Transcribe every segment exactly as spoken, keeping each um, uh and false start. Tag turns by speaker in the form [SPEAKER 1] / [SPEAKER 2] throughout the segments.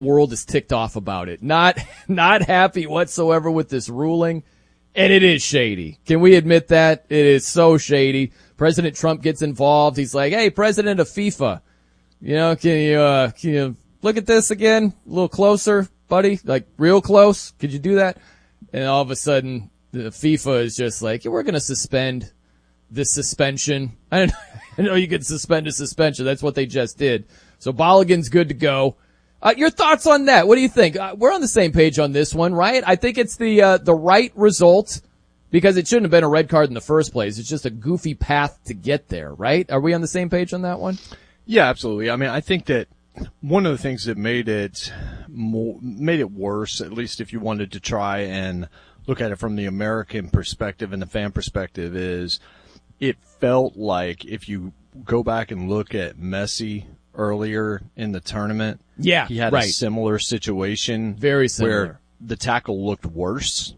[SPEAKER 1] world is ticked off about it. Not, not happy whatsoever with this ruling. And it is shady. Can we admit that? It is so shady. President Trump gets involved. He's like, hey, president of FIFA, you know, can you, uh, can you look at this again? A little closer, buddy? Like, real close? Could you do that? And all of a sudden, the FIFA is just like, yeah, we're going to suspend this suspension. I don't know. I know you could suspend a suspension. That's what they just did. So Balogun's good to go. Uh, your thoughts on that? What do you think? Uh, we're on the same page on this one, right? I think it's the, uh, the right result because it shouldn't have been a red card in the first place. It's just a goofy path to get there, right? Are we on the same page on that one?
[SPEAKER 2] Yeah, absolutely. I mean, I think that one of the things that made it more, made it worse, at least if you wanted to try and look at it from the American perspective and the fan perspective, is it felt like if you go back and look at Messi earlier in the tournament,
[SPEAKER 1] yeah,
[SPEAKER 2] he had
[SPEAKER 1] right.
[SPEAKER 2] a similar situation.
[SPEAKER 1] Very similar.
[SPEAKER 2] Where the tackle looked worse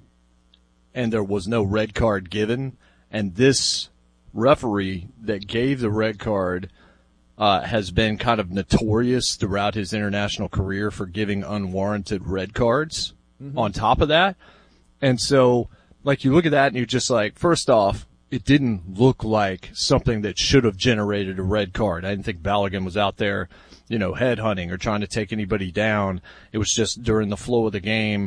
[SPEAKER 2] and there was no red card given. And this referee that gave the red card uh, has been kind of notorious throughout his international career for giving unwarranted red cards mm-hmm. on top of that. And so, like, you look at that and you're just like, first off, it didn't look like something that should have generated a red card. I didn't think Balogun was out there, you know, headhunting or trying to take anybody down. It was just during the flow of the game,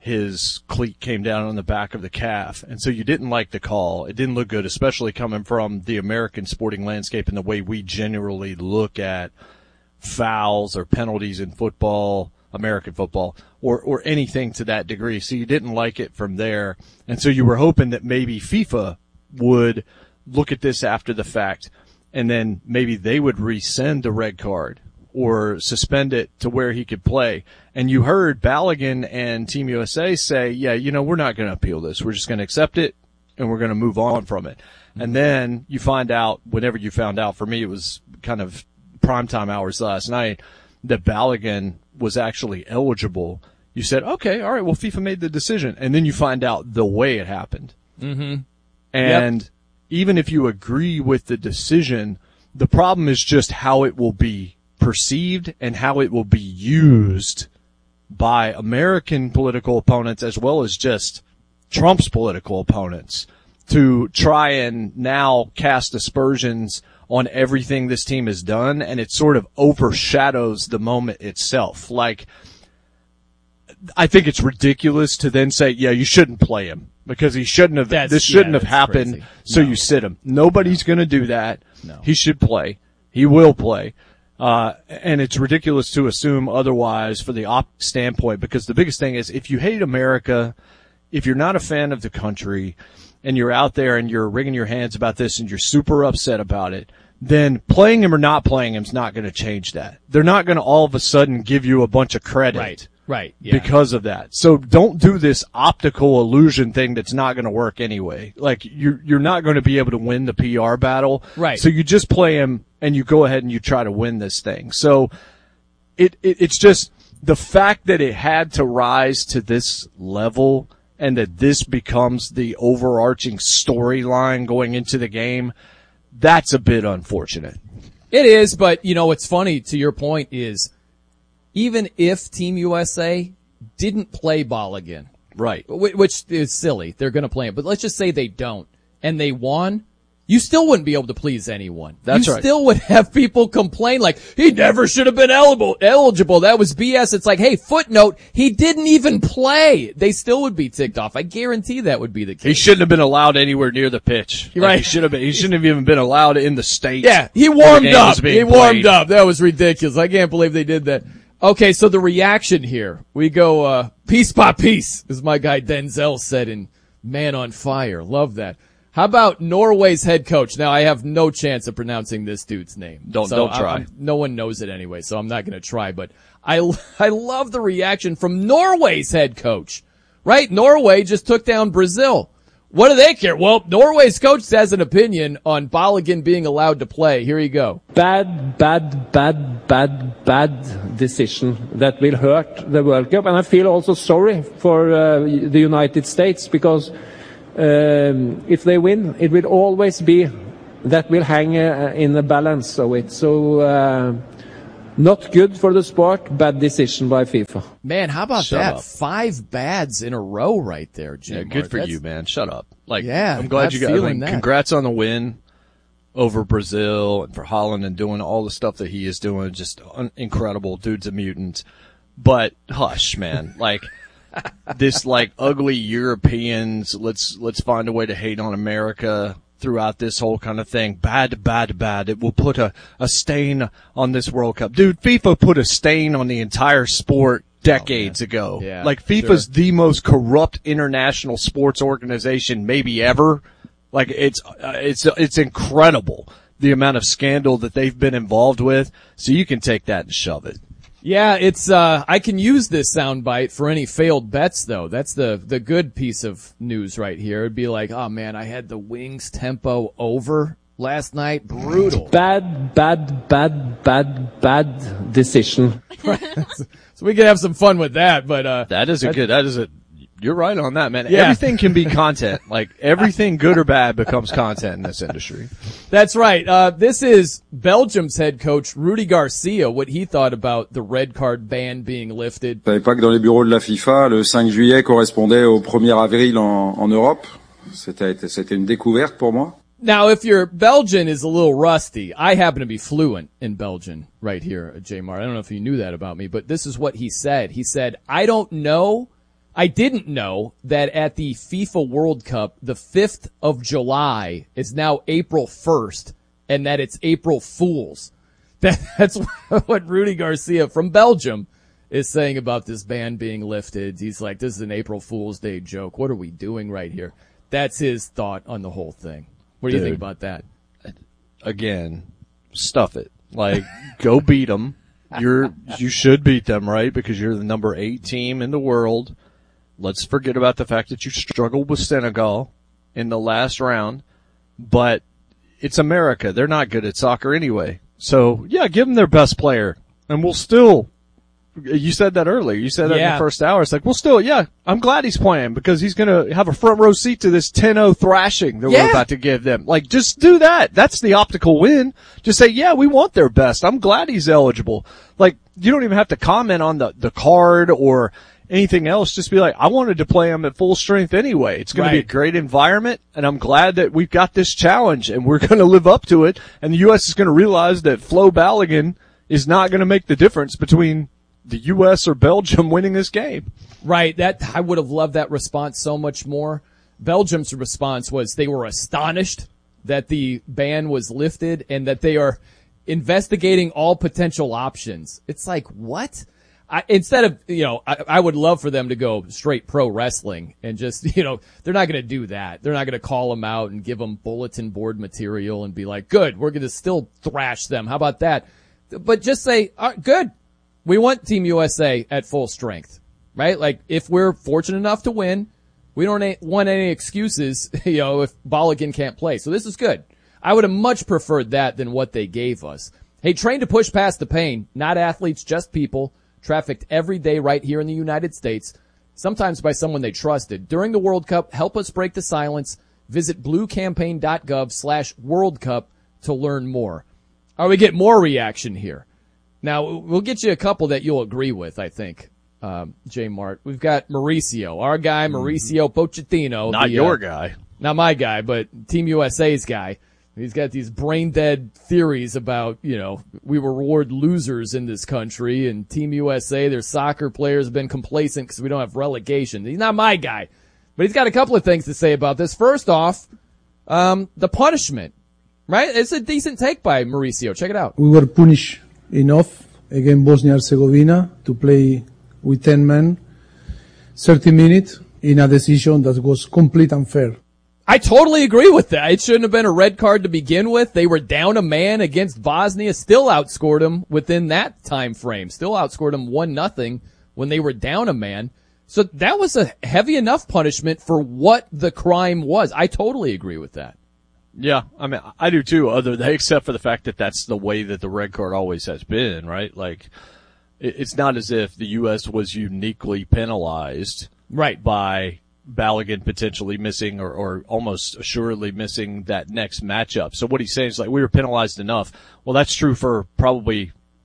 [SPEAKER 2] his cleat came down on the back of the calf. And so you didn't like the call. It didn't look good, especially coming from the American sporting landscape and the way we generally look at fouls or penalties in football, American football, or, or anything to that degree. So you didn't like it from there. And so you were hoping that maybe FIFA would look at this after the fact and then maybe they would rescind the red card or suspend it to where he could play. And you heard Balogun and Team U S A say, yeah, you know, we're not going to appeal this. We're just going to accept it and we're going to move on from it. Mm-hmm. And then you find out, whenever you found out, for me, it was kind of primetime hours last night, that Balogun was actually eligible. You said, okay, all right, well, FIFA made the decision. And then you find out the way it happened.
[SPEAKER 1] Mm-hmm.
[SPEAKER 2] And
[SPEAKER 1] yep.
[SPEAKER 2] even if you agree with the decision, the problem is just how it will be perceived and how it will be used by American political opponents as well as just Trump's political opponents to try and now cast aspersions on everything this team has done, and it sort of overshadows the moment itself. Like, I think it's ridiculous to then say, yeah, you shouldn't play him because he shouldn't have,
[SPEAKER 1] that's,
[SPEAKER 2] this shouldn't
[SPEAKER 1] yeah,
[SPEAKER 2] have happened,
[SPEAKER 1] crazy.
[SPEAKER 2] so
[SPEAKER 1] no.
[SPEAKER 2] you sit him. Nobody's going to do that.
[SPEAKER 1] No.
[SPEAKER 2] He should play. He will play. Uh, and it's ridiculous to assume otherwise for the op standpoint, because the biggest thing is if you hate America, if you're not a fan of the country, and you're out there and you're wringing your hands about this and you're super upset about it, then playing him or not playing him is not going to change that. They're not going to all of a sudden give you a bunch of credit.
[SPEAKER 1] Right. Right. Yeah.
[SPEAKER 2] Because of that. So don't do this optical illusion thing that's not going to work anyway. Like, you're, you're not going to be able to win the P R battle.
[SPEAKER 1] Right.
[SPEAKER 2] So you just play him and you go ahead and you try to win this thing. So it, it it's just the fact that it had to rise to this level and that this becomes the overarching storyline going into the game, that's a bit unfortunate.
[SPEAKER 1] It is, but, you know, what's funny to your point is, even if Team U S A didn't play Balogun,
[SPEAKER 2] right,
[SPEAKER 1] which is silly, they're going to play him, but let's just say they don't, and they won, you still wouldn't be able to please anyone.
[SPEAKER 2] That's
[SPEAKER 1] you
[SPEAKER 2] right.
[SPEAKER 1] still would have people complain like, he never should have been eligible, eligible. That was B S. It's like, hey, footnote, he didn't even play. They still would be ticked off. I guarantee that would be the case.
[SPEAKER 2] He shouldn't have been allowed anywhere near the pitch.
[SPEAKER 1] Right.
[SPEAKER 2] Like he should have been, he shouldn't have even been allowed in the state.
[SPEAKER 1] Yeah, he warmed up. He warmed
[SPEAKER 2] played.
[SPEAKER 1] up. That was ridiculous. I can't believe they did that. Okay, so the reaction here. We go, uh, piece by piece, as my guy Denzel said in Man on Fire. Love that. How about Norway's head coach? Now, I have no chance of pronouncing this dude's name.
[SPEAKER 2] Don't,
[SPEAKER 1] so
[SPEAKER 2] don't try.
[SPEAKER 1] I, no one knows it anyway, so I'm not going to try, but I, I love the reaction from Norway's head coach. Right? Norway just took down Brazil. What do they care? Well, Norway's coach has an opinion on Balogun being allowed to play. Here you go.
[SPEAKER 3] Bad, bad, bad, bad, bad decision that will hurt the World Cup. And I feel also sorry for uh, the United States because um, if they win, it will always be that will hang uh, in the balance of it. So uh, Not good for the sport. Bad decision by FIFA.
[SPEAKER 1] Man, how about
[SPEAKER 2] Shut
[SPEAKER 1] that?
[SPEAKER 2] up.
[SPEAKER 1] Five bads in a row right there, Jim.
[SPEAKER 2] Yeah, good
[SPEAKER 1] Mart.
[SPEAKER 2] for
[SPEAKER 1] That's-
[SPEAKER 2] you, man. Shut up. Like,
[SPEAKER 1] Yeah,
[SPEAKER 2] I'm glad
[SPEAKER 1] not
[SPEAKER 2] you got. I
[SPEAKER 1] feeling
[SPEAKER 2] mean,
[SPEAKER 1] that.
[SPEAKER 2] congrats on the win over Brazil and for Holland and doing all the stuff that he is doing. Just un- incredible. Dude's a mutant. But hush, man. Like this, like ugly Europeans. Let's let's find a way to hate on America throughout this whole kind of thing. Bad, bad, bad. It will put a, a stain on this World Cup. Dude, FIFA put a stain on the entire sport decades
[SPEAKER 1] oh,
[SPEAKER 2] ago.
[SPEAKER 1] Yeah,
[SPEAKER 2] like FIFA's
[SPEAKER 1] sure.
[SPEAKER 2] the most corrupt international sports organization maybe ever. Like it's, uh, it's, it's incredible the amount of scandal that they've been involved with. So you can take that and shove it.
[SPEAKER 1] Yeah, it's, uh, I can use this soundbite for any failed bets though. That's the, the good piece of news right here. It'd be like, oh man, I had the Wings tempo over last night. Brutal.
[SPEAKER 3] Bad, bad, bad, bad, bad decision.
[SPEAKER 1] So we can have some fun with that, but, uh.
[SPEAKER 2] That is a good, that is a, you're right on that, man.
[SPEAKER 1] Yeah.
[SPEAKER 2] Everything can be content. Like everything good or bad becomes content in this industry.
[SPEAKER 1] That's right. Uh, this is Belgium's head coach, Rudy Garcia, what he thought about the red card ban being lifted.
[SPEAKER 4] Je savais pas que dans les bureaux de la FIFA, le cinq juillet correspondait au premier avril en, en Europe. C'était, c'était une découverte pour moi.
[SPEAKER 1] Now, if your Belgian is a little rusty, I happen to be fluent in Belgian right here, J-Mar. I don't know if you knew that about me, but this is what he said. He said, I don't know, I didn't know that at the FIFA World Cup, the fifth of July is now April first, and that it's April Fools. That, that's what Rudy Garcia from Belgium is saying about this ban being lifted. He's like, this is an April Fool's Day joke. What are we doing right here? That's his thought on the whole thing. What do you
[SPEAKER 2] Dude.
[SPEAKER 1] think about that?
[SPEAKER 2] Again, stuff it. Like, go beat them. You're, you should beat them, right? Because you're the number eight team in the world. Let's forget about the fact that you struggled with Senegal in the last round. But it's America. They're not good at soccer anyway. So, yeah, give them their best player. And we'll still, you said that earlier. You said that in
[SPEAKER 1] Yeah.
[SPEAKER 2] the first hour. It's like, well, still, yeah, I'm glad he's playing because he's going to have a front row seat to this ten oh thrashing that
[SPEAKER 1] Yeah.
[SPEAKER 2] we're about to give them. Like, just do that. That's the optical win. Just say, yeah, we want their best. I'm glad he's eligible. Like, you don't even have to comment on the, the card or anything else. Just be like, I wanted to play him at full strength anyway. It's going to be a
[SPEAKER 1] Right.
[SPEAKER 2] great environment, and I'm glad that we've got this challenge, and we're going to live up to it. And the U S is going to realize that Flo Balogun is not going to make the difference between the U S or Belgium winning this game.
[SPEAKER 1] Right. That, I would have loved that response so much more. Belgium's response was they were astonished that the ban was lifted and that they are investigating all potential options. It's like, what? I, instead of, you know, I, I would love for them to go straight pro wrestling and just, you know, they're not going to do that. They're not going to call them out and give them bulletin board material and be like, good, we're going to still thrash them. How about that? But just say, all right, good. We want Team U S A at full strength, right? Like, if we're fortunate enough to win, we don't a- want any excuses, you know, if Balogun can't play. So this is good. I would have much preferred that than what they gave us. Hey, train to push past the pain, not athletes, just people, trafficked every day right here in the United States, sometimes by someone they trusted. During the World Cup, help us break the silence. Visit bluecampaign.gov slash World Cup to learn more. All right, we get more reaction here. Now, we'll get you a couple that you'll agree with, I think, um, J Mart. We've got Mauricio, our guy, Mauricio Pochettino.
[SPEAKER 2] Not
[SPEAKER 1] the,
[SPEAKER 2] your
[SPEAKER 1] uh,
[SPEAKER 2] guy.
[SPEAKER 1] Not my guy, but Team U S A's guy. He's got these brain dead theories about, you know, we reward losers in this country, and Team U S A, their soccer players have been complacent because we don't have relegation. He's not my guy, but he's got a couple of things to say about this. First off, um, the punishment, right? It's a decent take by Mauricio. Check it out.
[SPEAKER 5] We were punished enough against Bosnia and Herzegovina to play with ten men, thirty minutes in a decision that was complete unfair.
[SPEAKER 1] I totally agree with that. It shouldn't have been a red card to begin with. They were down a man against Bosnia, still outscored them within that time frame. Still outscored them one nothing when they were down a man. So that was a heavy enough punishment for what the crime was. I totally agree with that.
[SPEAKER 2] Yeah, I mean, I do too, other than, except for the fact that that's the way that the red card always has been, right? Like, it's not as if the U S was uniquely penalized.
[SPEAKER 1] Right.
[SPEAKER 2] By Balogun potentially missing or, or almost assuredly missing that next matchup. So what he's saying is like, we were penalized enough. Well, that's true for probably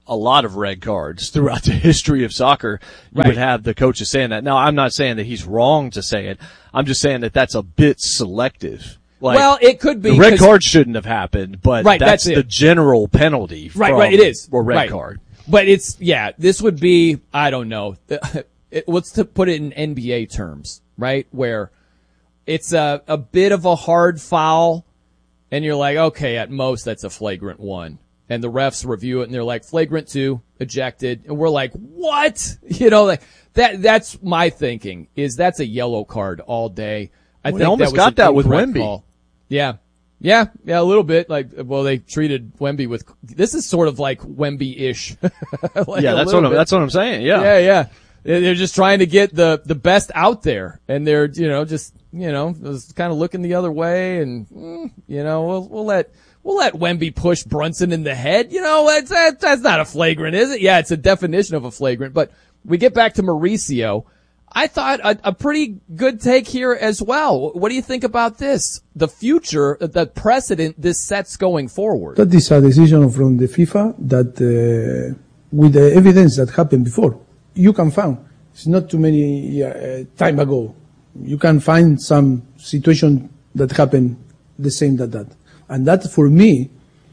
[SPEAKER 2] a lot of red cards throughout the history of soccer, you
[SPEAKER 1] Right.
[SPEAKER 2] would have the coaches saying that. Now, I'm not saying that he's wrong to say it. I'm just saying that that's a bit selective. Like,
[SPEAKER 1] well, it could be.
[SPEAKER 2] the red
[SPEAKER 1] 'cause-
[SPEAKER 2] card shouldn't have happened, but
[SPEAKER 1] Right,
[SPEAKER 2] that's,
[SPEAKER 1] that's
[SPEAKER 2] the
[SPEAKER 1] it.
[SPEAKER 2] general penalty
[SPEAKER 1] Right,
[SPEAKER 2] from
[SPEAKER 1] right, it is.
[SPEAKER 2] a red
[SPEAKER 1] Right.
[SPEAKER 2] card.
[SPEAKER 1] But it's, yeah, this would be, I don't know, it, let's to put it in N B A terms, right? Where it's a, a bit of a hard foul, and you're like, okay, at most that's a flagrant one. And the refs review it, and they're like, flagrant two, ejected. And we're like, what? You know, like, that, that's my thinking, is that's a yellow card all day. I
[SPEAKER 2] Well,
[SPEAKER 1] think
[SPEAKER 2] they almost
[SPEAKER 1] that was
[SPEAKER 2] got
[SPEAKER 1] an
[SPEAKER 2] that with
[SPEAKER 1] incorrect
[SPEAKER 2] Wemby.
[SPEAKER 1] call. Yeah. Yeah, yeah, a little bit. Like, well, they treated Wemby with, this is sort of like Wemby-ish. Like
[SPEAKER 2] Yeah,
[SPEAKER 1] a
[SPEAKER 2] that's
[SPEAKER 1] little
[SPEAKER 2] what I'm,
[SPEAKER 1] bit.
[SPEAKER 2] that's what I'm saying. Yeah.
[SPEAKER 1] Yeah, yeah. They're they're just trying to get the, the best out there, and they're, you know, just, you know, just kind of looking the other way, and, mm, you know, we'll, we'll let, we'll let Wemby push Brunson in the head. You know, that's, that, that's not a flagrant, is it? Yeah, it's a definition of a flagrant, but we get back to Mauricio. I thought a, a pretty good take here as well. What do you think about this? The future, the precedent this sets going forward.
[SPEAKER 5] That is a decision from the FIFA that, uh, with the evidence that happened before, you can find. It's not too many uh, time ago. You can find some situation that happened the same that that. And that, for me,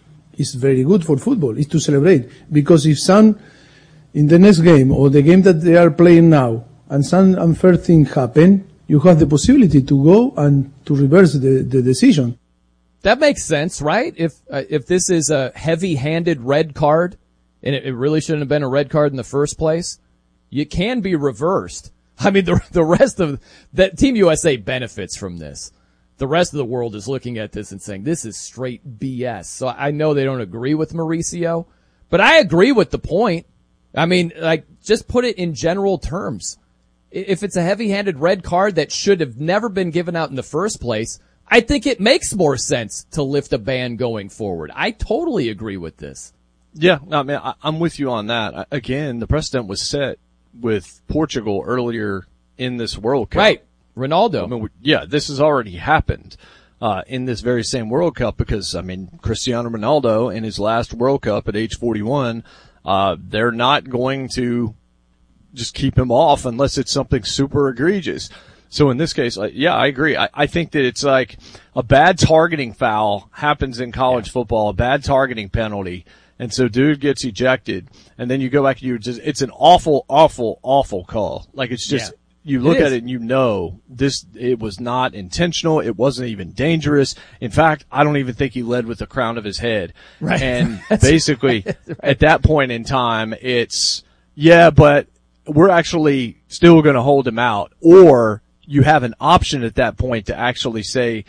[SPEAKER 5] is very good for football, is to celebrate. Because if some, in the next game, or the game that they are playing now, and some unfair thing happen, you have the possibility to go and to reverse the, the decision.
[SPEAKER 1] That makes sense, right? If uh, if this is a heavy-handed red card, and it, it really shouldn't have been a red card in the first place, you can be reversed. I mean, the the rest of that Team U S A benefits from this. The rest of the world is looking at this and saying this is straight B S. So I know they don't agree with Mauricio, but I agree with the point. I mean, like, just put it in general terms. If it's a heavy-handed red card that should have never been given out in the first place, I think it makes more sense to lift a ban going forward. I totally agree with this.
[SPEAKER 2] Yeah, no, man, I, I'm with you on that. I, again, the precedent was set with Portugal earlier in this World Cup.
[SPEAKER 1] Right. Ronaldo.
[SPEAKER 2] I mean, we, yeah, this has already happened uh, in this very same World Cup because, I mean, Cristiano Ronaldo in his last World Cup at age forty-one, uh, they're not going to just keep him off unless it's something super egregious. So in this case, like, yeah, I agree. I, I think that it's like a bad targeting foul happens in college yeah. football, a bad targeting penalty. And so dude gets ejected and then you go back and you just, it's an awful, awful, awful call. Like it's just, yeah. you look it at it and you know this, it was not intentional. It wasn't even dangerous. In fact, I don't even think he led with the crown of his head.
[SPEAKER 1] Right.
[SPEAKER 2] And basically right. Right. at that point in time, it's, yeah, but we're actually still going to hold him out. Or you have an option at that point to actually say,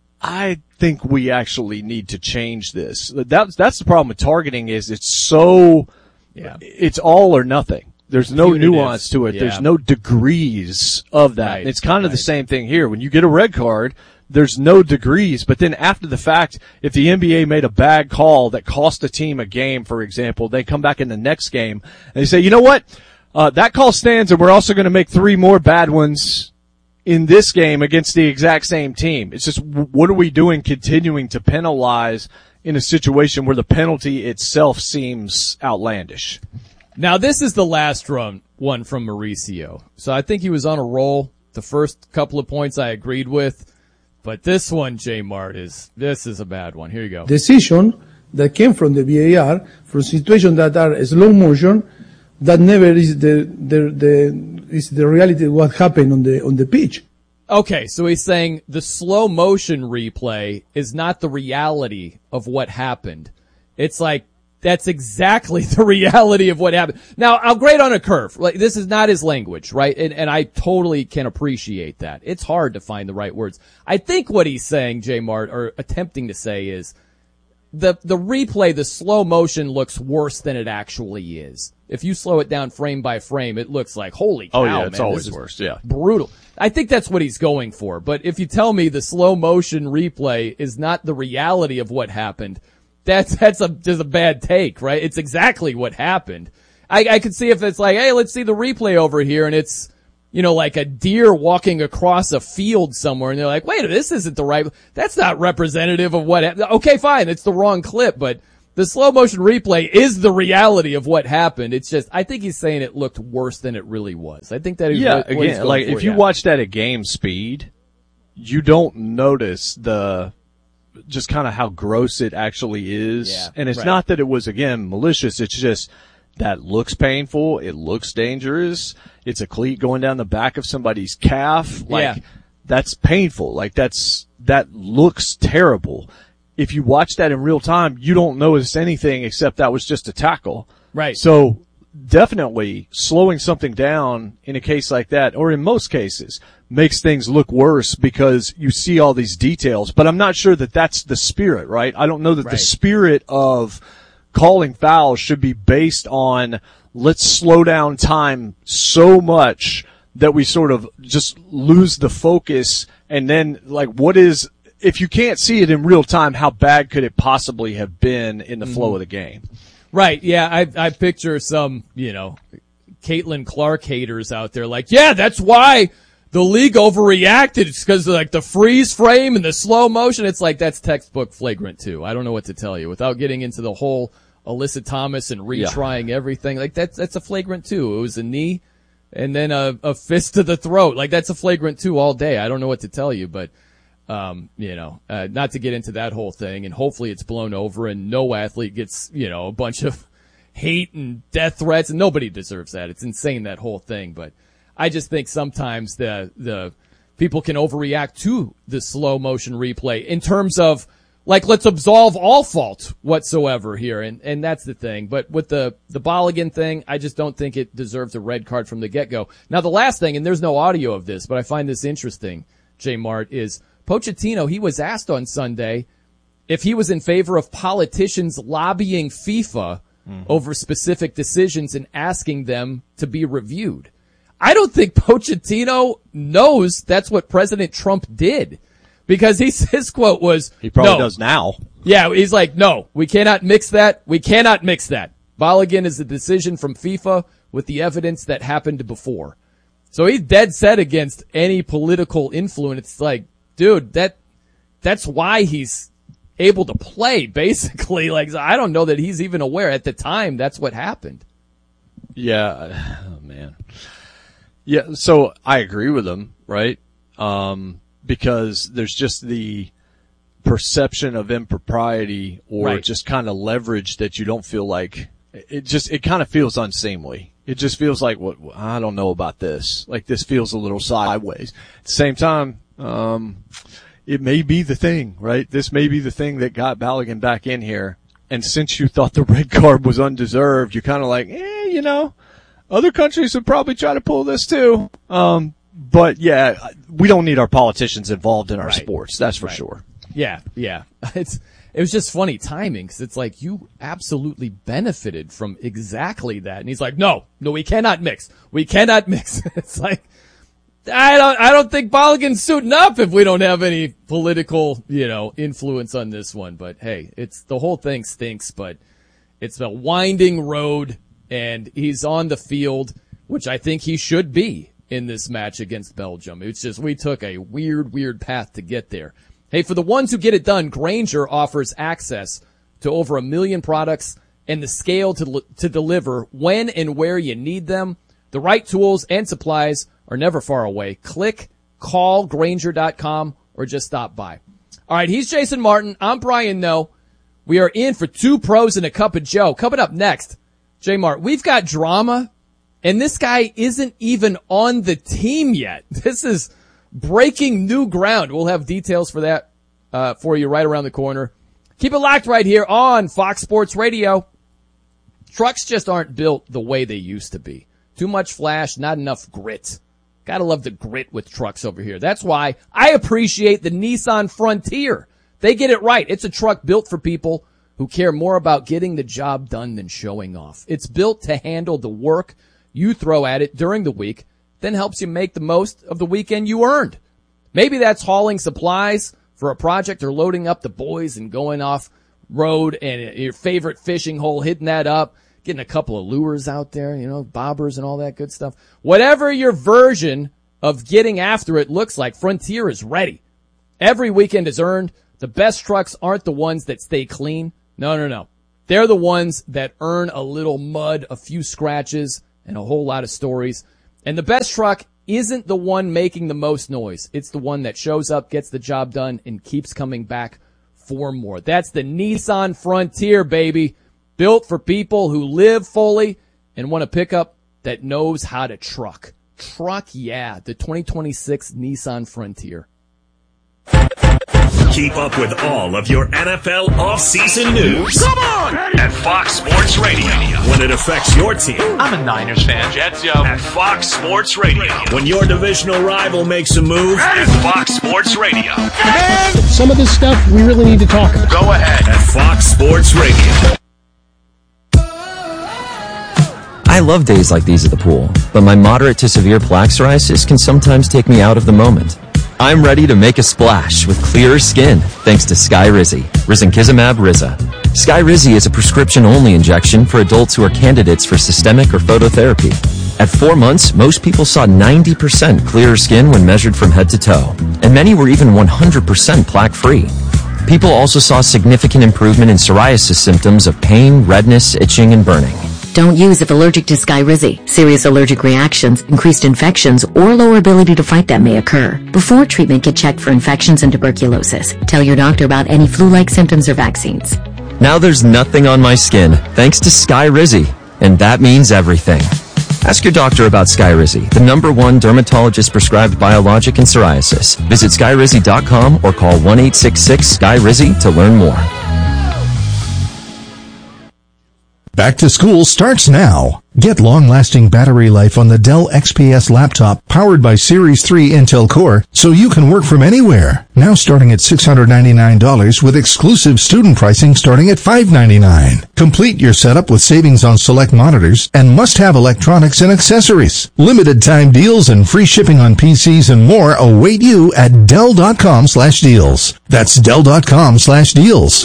[SPEAKER 2] I think we actually need to change this. That's, that's the problem with targeting is it's so, yeah. it's all or nothing. There's no Punitive. nuance to it. Yeah. There's no degrees of that. Right. It's kind of right. the same thing here. When you get a red card, there's no degrees. But then after the fact, if the N B A made a bad call that cost a team a game, for example, they come back in the next game and they say, you know what? Uh, that call stands and we're also going to make three more bad ones in this game against the exact same team. It's just, what are we doing continuing to penalize in a situation where the penalty itself seems outlandish?
[SPEAKER 1] Now, this is the last run, one from Mauricio. So I think he was on a roll. The first couple of points I agreed with. But this one, J Mart, is, this is a bad one. Here you go.
[SPEAKER 5] Decision that came from the V A R, from situations that are slow motion, that never is the, the, the, is the reality of what happened on the, on the pitch.
[SPEAKER 1] Okay, so he's saying the slow motion replay is not the reality of what happened. It's like, that's exactly the reality of what happened. Now, I'll grade on a curve. Like, this is not his language, right? And, and I totally can appreciate that. It's hard to find the right words. I think what he's saying, J Mart, or attempting to say is, the, the replay, the slow motion looks worse than it actually is. If you slow it down frame by frame, it looks like, holy cow,
[SPEAKER 2] oh, yeah, it's
[SPEAKER 1] man,
[SPEAKER 2] always
[SPEAKER 1] this is
[SPEAKER 2] worse, yeah.
[SPEAKER 1] brutal. I think that's what he's going for. But if you tell me the slow motion replay is not the reality of what happened, that's, that's a, just a bad take, right? It's exactly what happened. I, I could see if it's like, hey, let's see the replay over here, and it's, you know, like a deer walking across a field somewhere, and they're like, wait, this isn't the right, that's not representative of what happened. Okay, fine, it's the wrong clip, but the slow motion replay is the reality of what happened. It's just, I think he's saying it looked worse than it really was. I think that is
[SPEAKER 2] yeah,
[SPEAKER 1] what, what
[SPEAKER 2] again, like
[SPEAKER 1] for,
[SPEAKER 2] if you
[SPEAKER 1] yeah.
[SPEAKER 2] watch that at game speed, you don't notice the just kind of how gross it actually is.
[SPEAKER 1] Yeah,
[SPEAKER 2] and it's
[SPEAKER 1] right.
[SPEAKER 2] not that it was, again, malicious. It's just that looks painful. It looks dangerous. It's a cleat going down the back of somebody's calf. Like,
[SPEAKER 1] Yeah.
[SPEAKER 2] that's painful. Like, that's, that looks terrible. If you watch that in real time, you don't notice anything except that was just a tackle.
[SPEAKER 1] Right.
[SPEAKER 2] So definitely slowing something down in a case like that, or in most cases, makes things look worse because you see all these details. But I'm not sure that that's the spirit, right? I don't know that
[SPEAKER 1] Right.
[SPEAKER 2] the spirit of calling fouls should be based on let's slow down time so much that we sort of just lose the focus. And then, like, what is, if you can't see it in real time, how bad could it possibly have been in the mm-hmm. flow of the game?
[SPEAKER 1] Right. Yeah. I, I picture some, you know, Caitlin Clark haters out there like, yeah, that's why the league overreacted. It's because of like the freeze frame and the slow motion. It's like, that's textbook flagrant too. I don't know what to tell you without getting into the whole Alyssa Thomas and retrying yeah. everything. Like that's, that's a flagrant two. It was a knee and then a, a fist to the throat. Like that's a flagrant two all day. I don't know what to tell you, but Um, you know, uh, not to get into that whole thing, and hopefully it's blown over and no athlete gets, you know, a bunch of hate and death threats, and nobody deserves that. It's insane, that whole thing. But I just think sometimes the, the people can overreact to the slow motion replay in terms of, like, let's absolve all fault whatsoever here, and, and that's the thing. But with the, the Balogun thing, I just don't think it deserves a red card from the get-go. Now, the last thing, and there's no audio of this, but I find this interesting, J Mart, is Pochettino, he was asked on Sunday if he was in favor of politicians lobbying FIFA mm-hmm. over specific decisions and asking them to be reviewed. I don't think Pochettino knows that's what President Trump did, because he, his quote was,
[SPEAKER 2] he probably
[SPEAKER 1] no.
[SPEAKER 2] does now.
[SPEAKER 1] Yeah, he's like, no, we cannot mix that. We cannot mix that. Balogun is a decision from FIFA with the evidence that happened before. So he's dead set against any political influence. It's like, dude, that, that's why he's able to play, basically. Like, I don't know that he's even aware at the time that's what happened.
[SPEAKER 2] Yeah. Oh, man. Yeah. So I agree with him, right? Um, because there's just the perception of impropriety or
[SPEAKER 1] right.
[SPEAKER 2] just kind of leverage that you don't feel like it just, it kind of feels unseemly. It just feels like, what, I don't know about this. Like, this feels a little sideways. At the same time, Um, it may be the thing, right? This may be the thing that got Balogun back in here. And since you thought the red card was undeserved, you're kind of like, eh, you know, other countries would probably try to pull this too. Um, but yeah, we don't need our politicians involved in our
[SPEAKER 1] right.
[SPEAKER 2] sports. That's for
[SPEAKER 1] right.
[SPEAKER 2] sure.
[SPEAKER 1] Yeah. Yeah. It's, it was just funny timing, because it's like you absolutely benefited from exactly that. And he's like, no, no, we cannot mix. We cannot mix. It's like, I don't, I don't think Balogun's suiting up if we don't have any political, you know, influence on this one. But hey, it's, the whole thing stinks, but it's a winding road, and he's on the field, which I think he should be in this match against Belgium. It's just, we took a weird, weird path to get there. Hey, for the ones who get it done, Grainger offers access to over a million products and the scale to, to deliver when and where you need them. The right tools and supplies are never far away. Click, call Grainger dot com, or just stop by. All right, he's Jason Martin. I'm Brian Noe. We are in for two pros and a cup of Joe. Coming up next, J Mart, we've got drama, and this guy isn't even on the team yet. This is breaking new ground. We'll have details for that uh, for you right around the corner. Keep it locked right here on Fox Sports Radio. Trucks just aren't built the way they used to be. Too much flash, not enough grit. Gotta love the grit with trucks over here. That's why I appreciate the Nissan Frontier. They get it right. It's a truck built for people who care more about getting the job done than showing off. It's built to handle the work you throw at it during the week, then helps you make the most of the weekend you earned. Maybe that's hauling supplies for a project or loading up the boys and going off road and your favorite fishing hole, hitting that up. Getting a couple of lures out there, you know, bobbers and all that good stuff. Whatever your version of getting after it looks like, Frontier is ready. Every weekend is earned. The best trucks aren't the ones that stay clean. No, no, no. They're the ones that earn a little mud, a few scratches, and a whole lot of stories. And the best truck isn't the one making the most noise. It's the one that shows up, gets the job done, and keeps coming back for more. That's the Nissan Frontier, baby. Built for people who live fully and want a pickup that knows how to truck. Truck, yeah. The twenty twenty-six Nissan Frontier.
[SPEAKER 6] Keep up with all of your N F L offseason news. Come on! At Fox Sports Radio. When it affects your team.
[SPEAKER 7] I'm a Niners fan. Jets, yo.
[SPEAKER 6] At Fox Sports Radio. When your divisional rival makes a move. At Fox Sports Radio.
[SPEAKER 8] Man, some of this stuff we really need to talk about.
[SPEAKER 6] Go ahead. At Fox Sports Radio.
[SPEAKER 9] I love days like these at the pool, but my moderate to severe plaque psoriasis can sometimes take me out of the moment. I'm ready to make a splash with clearer skin thanks to Skyrizi, Risankizumab Riza. Skyrizi is a prescription-only injection for adults who are candidates for systemic or phototherapy. At four months, most people saw ninety percent clearer skin when measured from head to toe, and many were even one hundred percent plaque-free. People also saw significant improvement in psoriasis symptoms of pain, redness, itching, and burning.
[SPEAKER 10] Don't use if allergic to Skyrizi. Serious allergic reactions, increased infections, or lower ability to fight them may occur. Before treatment, get checked for infections and tuberculosis. Tell your doctor about any flu-like symptoms or vaccines.
[SPEAKER 9] Now there's nothing on my skin thanks to Skyrizi, and that means everything. Ask your doctor about Skyrizi, the number one dermatologist-prescribed biologic in psoriasis. Visit Skyrizi dot com or call one eight six six Sky Rizi to learn more.
[SPEAKER 11] Back to school starts now. Get long-lasting battery life on the Dell X P S laptop powered by Series three Intel Core so you can work from anywhere. Now starting at six hundred ninety-nine dollars with exclusive student pricing starting at five hundred ninety-nine dollars. Complete your setup with savings on select monitors and must-have electronics and accessories. Limited time deals and free shipping on P Cs and more await you at Dell dot com slash deals. That's Dell dot com slash deals.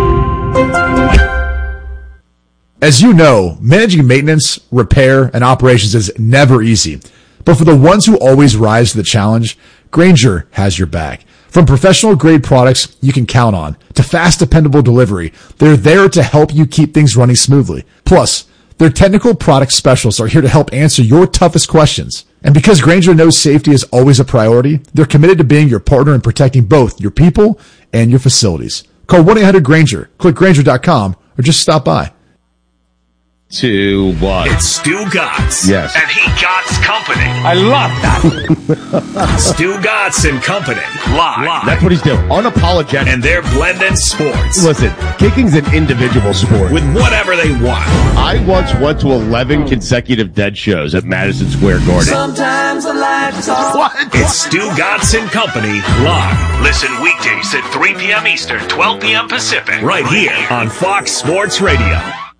[SPEAKER 12] As you know, managing maintenance, repair, and operations is never easy. But for the ones who always rise to the challenge, Grainger has your back. From professional-grade products you can count on to fast, dependable delivery, they're there to help you keep things running smoothly. Plus, their technical product specialists are here to help answer your toughest questions. And because Grainger knows safety is always a priority, they're committed to being your partner in protecting both your people and your facilities. Call one eight hundred Grainger, click Grainger dot com, or just stop by.
[SPEAKER 13] To what?
[SPEAKER 6] It's Stu Gotts.
[SPEAKER 13] Yes.
[SPEAKER 6] And he Gotts Company.
[SPEAKER 13] I love that.
[SPEAKER 6] Stu Gotts and Company. Live. Live.
[SPEAKER 13] That's what he's doing. Unapologetic.
[SPEAKER 6] And they're blending sports.
[SPEAKER 13] Listen, kicking's an individual sport.
[SPEAKER 6] With whatever they want.
[SPEAKER 13] I once went to eleven consecutive dead shows at Madison Square Garden.
[SPEAKER 14] Sometimes I like to talk.
[SPEAKER 6] What? It's Stu Gotts and Company. Live. Listen weekdays at three p.m. Eastern, twelve p.m. Pacific. Right here on Fox Sports Radio.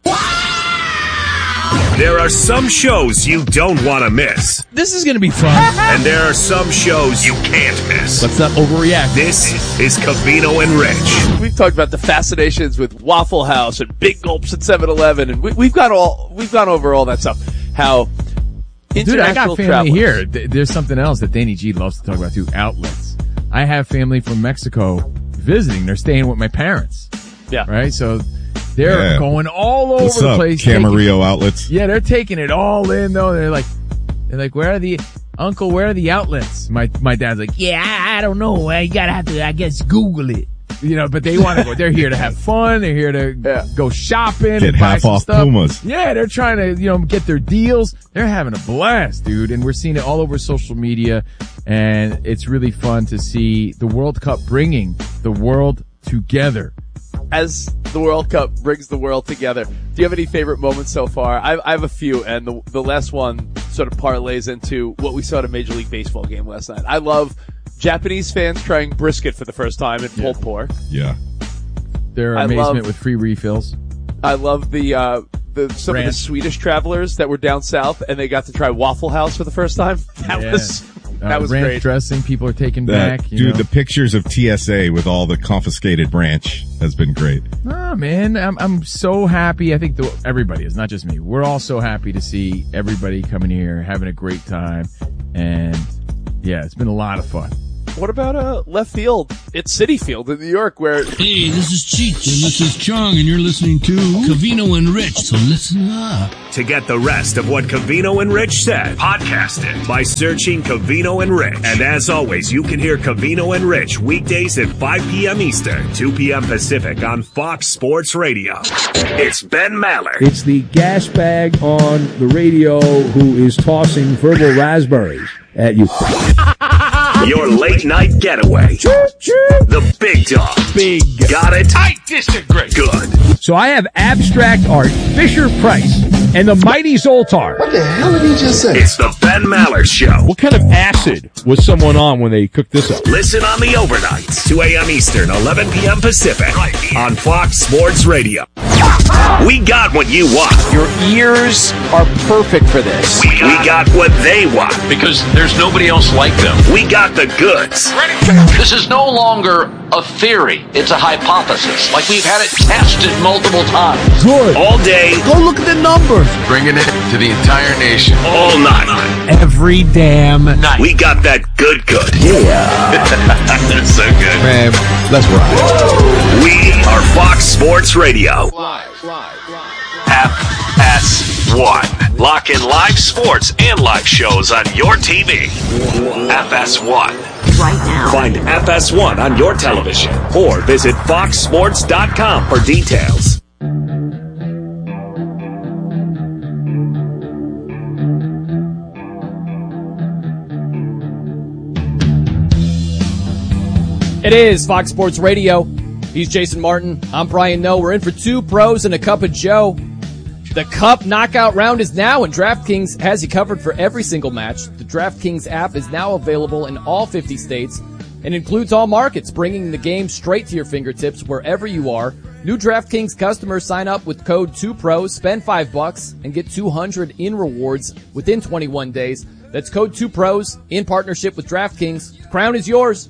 [SPEAKER 6] There are some shows you don't want to miss.
[SPEAKER 15] This is going to be fun.
[SPEAKER 6] And there are some shows you can't miss.
[SPEAKER 15] Let's not overreact.
[SPEAKER 6] This is Covino and Rich.
[SPEAKER 16] We've talked about the fascinations with Waffle House and Big Gulps at seven eleven, and we, we've got all we've gone over all that stuff. How
[SPEAKER 15] Dude, I got family
[SPEAKER 16] travelers.
[SPEAKER 15] here. There's something else that Danny G loves to talk about too. Outlets. I have family from Mexico visiting. They're staying with my parents.
[SPEAKER 16] Yeah.
[SPEAKER 15] Right. So. They're
[SPEAKER 17] yeah.
[SPEAKER 15] going all over
[SPEAKER 17] What's
[SPEAKER 15] the
[SPEAKER 17] up,
[SPEAKER 15] place.
[SPEAKER 17] Camarillo
[SPEAKER 15] taking,
[SPEAKER 17] outlets.
[SPEAKER 15] Yeah, they're taking it all in though. They're like, they're like, where are the, Uncle, where are the outlets? My, my dad's like, yeah, I, I don't know. I gotta have to, I guess, Google it. You know, but they want to go. They're here to have fun. They're here to yeah. go shopping.
[SPEAKER 17] Get
[SPEAKER 15] and buy
[SPEAKER 17] half
[SPEAKER 15] some
[SPEAKER 17] off
[SPEAKER 15] stuff.
[SPEAKER 17] Pumas.
[SPEAKER 15] Yeah, they're trying to, you know, get their deals. They're having a blast, dude. And we're seeing it all over social media. And it's really fun to see the World Cup bringing the world together.
[SPEAKER 16] As the World Cup brings the world together, do you have any favorite moments so far? I, I have a few, and the, the last one sort of parlays into what we saw at a Major League Baseball game last night. I love Japanese fans trying brisket for the first time in pulled pork.
[SPEAKER 17] Yeah.
[SPEAKER 15] Their amazement love, with free refills.
[SPEAKER 16] I love the, uh, the, some Rant. of the Swedish travelers that were down south and they got to try Waffle House for the first time. That yeah. was, that uh,
[SPEAKER 15] was
[SPEAKER 16] ranch
[SPEAKER 15] great. Dressing people are taking
[SPEAKER 17] that,
[SPEAKER 15] back. You
[SPEAKER 17] dude,
[SPEAKER 15] know.
[SPEAKER 17] The pictures of T S A with all the confiscated ranch has been great.
[SPEAKER 15] Oh man, I'm, I'm so happy. I think the, everybody is, not just me. We're all so happy to see everybody coming here, having a great time. And yeah, it's been a lot of fun.
[SPEAKER 16] What about uh, left field? It's Citi Field in New York where...
[SPEAKER 18] Hey, this is Cheech, and this is Chong, and you're listening to Covino and Rich, so listen up.
[SPEAKER 6] To get the rest of what Covino and Rich said, podcast it by searching Covino and Rich. And as always, you can hear Covino and Rich weekdays at five p.m. Eastern, two p.m. Pacific on Fox Sports Radio. It's Ben Maller.
[SPEAKER 19] It's the gas bag on the radio who is tossing verbal raspberries at you.
[SPEAKER 6] Your late night getaway. The big dog.
[SPEAKER 19] Big.
[SPEAKER 6] Got it?
[SPEAKER 18] I disagree.
[SPEAKER 6] Good.
[SPEAKER 19] So I have abstract art, Fisher Price, and the mighty Zoltar.
[SPEAKER 6] What the hell did he just say? It's the Ben Maller Show.
[SPEAKER 19] What kind of acid was someone on when they cooked this up?
[SPEAKER 6] Listen on the overnights, two a.m. Eastern, eleven p.m. Pacific, right here on Fox Sports Radio. We got what you want.
[SPEAKER 20] Your ears are perfect for this.
[SPEAKER 6] We got, we got what they want.
[SPEAKER 7] Because there's nobody else like them.
[SPEAKER 6] We got the goods.
[SPEAKER 7] This is no longer a theory. It's a hypothesis. Like we've had it tested multiple times.
[SPEAKER 19] Good.
[SPEAKER 6] All day.
[SPEAKER 19] Go look at the numbers.
[SPEAKER 7] Bringing it to the entire nation.
[SPEAKER 6] All night.
[SPEAKER 19] Every damn night.
[SPEAKER 6] We got that good good.
[SPEAKER 19] Yeah.
[SPEAKER 6] That's so good.
[SPEAKER 12] Man, let's ride.
[SPEAKER 6] We are Fox Sports Radio.
[SPEAKER 7] Live, live, live.
[SPEAKER 6] F S one. Lock in live sports and live shows on your T V. F S one.
[SPEAKER 10] Right now.
[SPEAKER 6] Find F S one on your television or visit fox sports dot com for details.
[SPEAKER 1] It is Fox Sports Radio. He's Jason Martin. I'm Brian Noe. We're in for two pros and a cup of Joe. The Cup knockout round is now, and DraftKings has you covered for every single match. The DraftKings app is now available in all fifty states and includes all markets, bringing the game straight to your fingertips wherever you are. New DraftKings customers sign up with code two pros, spend five bucks, and get two hundred in rewards within twenty-one days. That's code two pros in partnership with DraftKings. The crown is yours.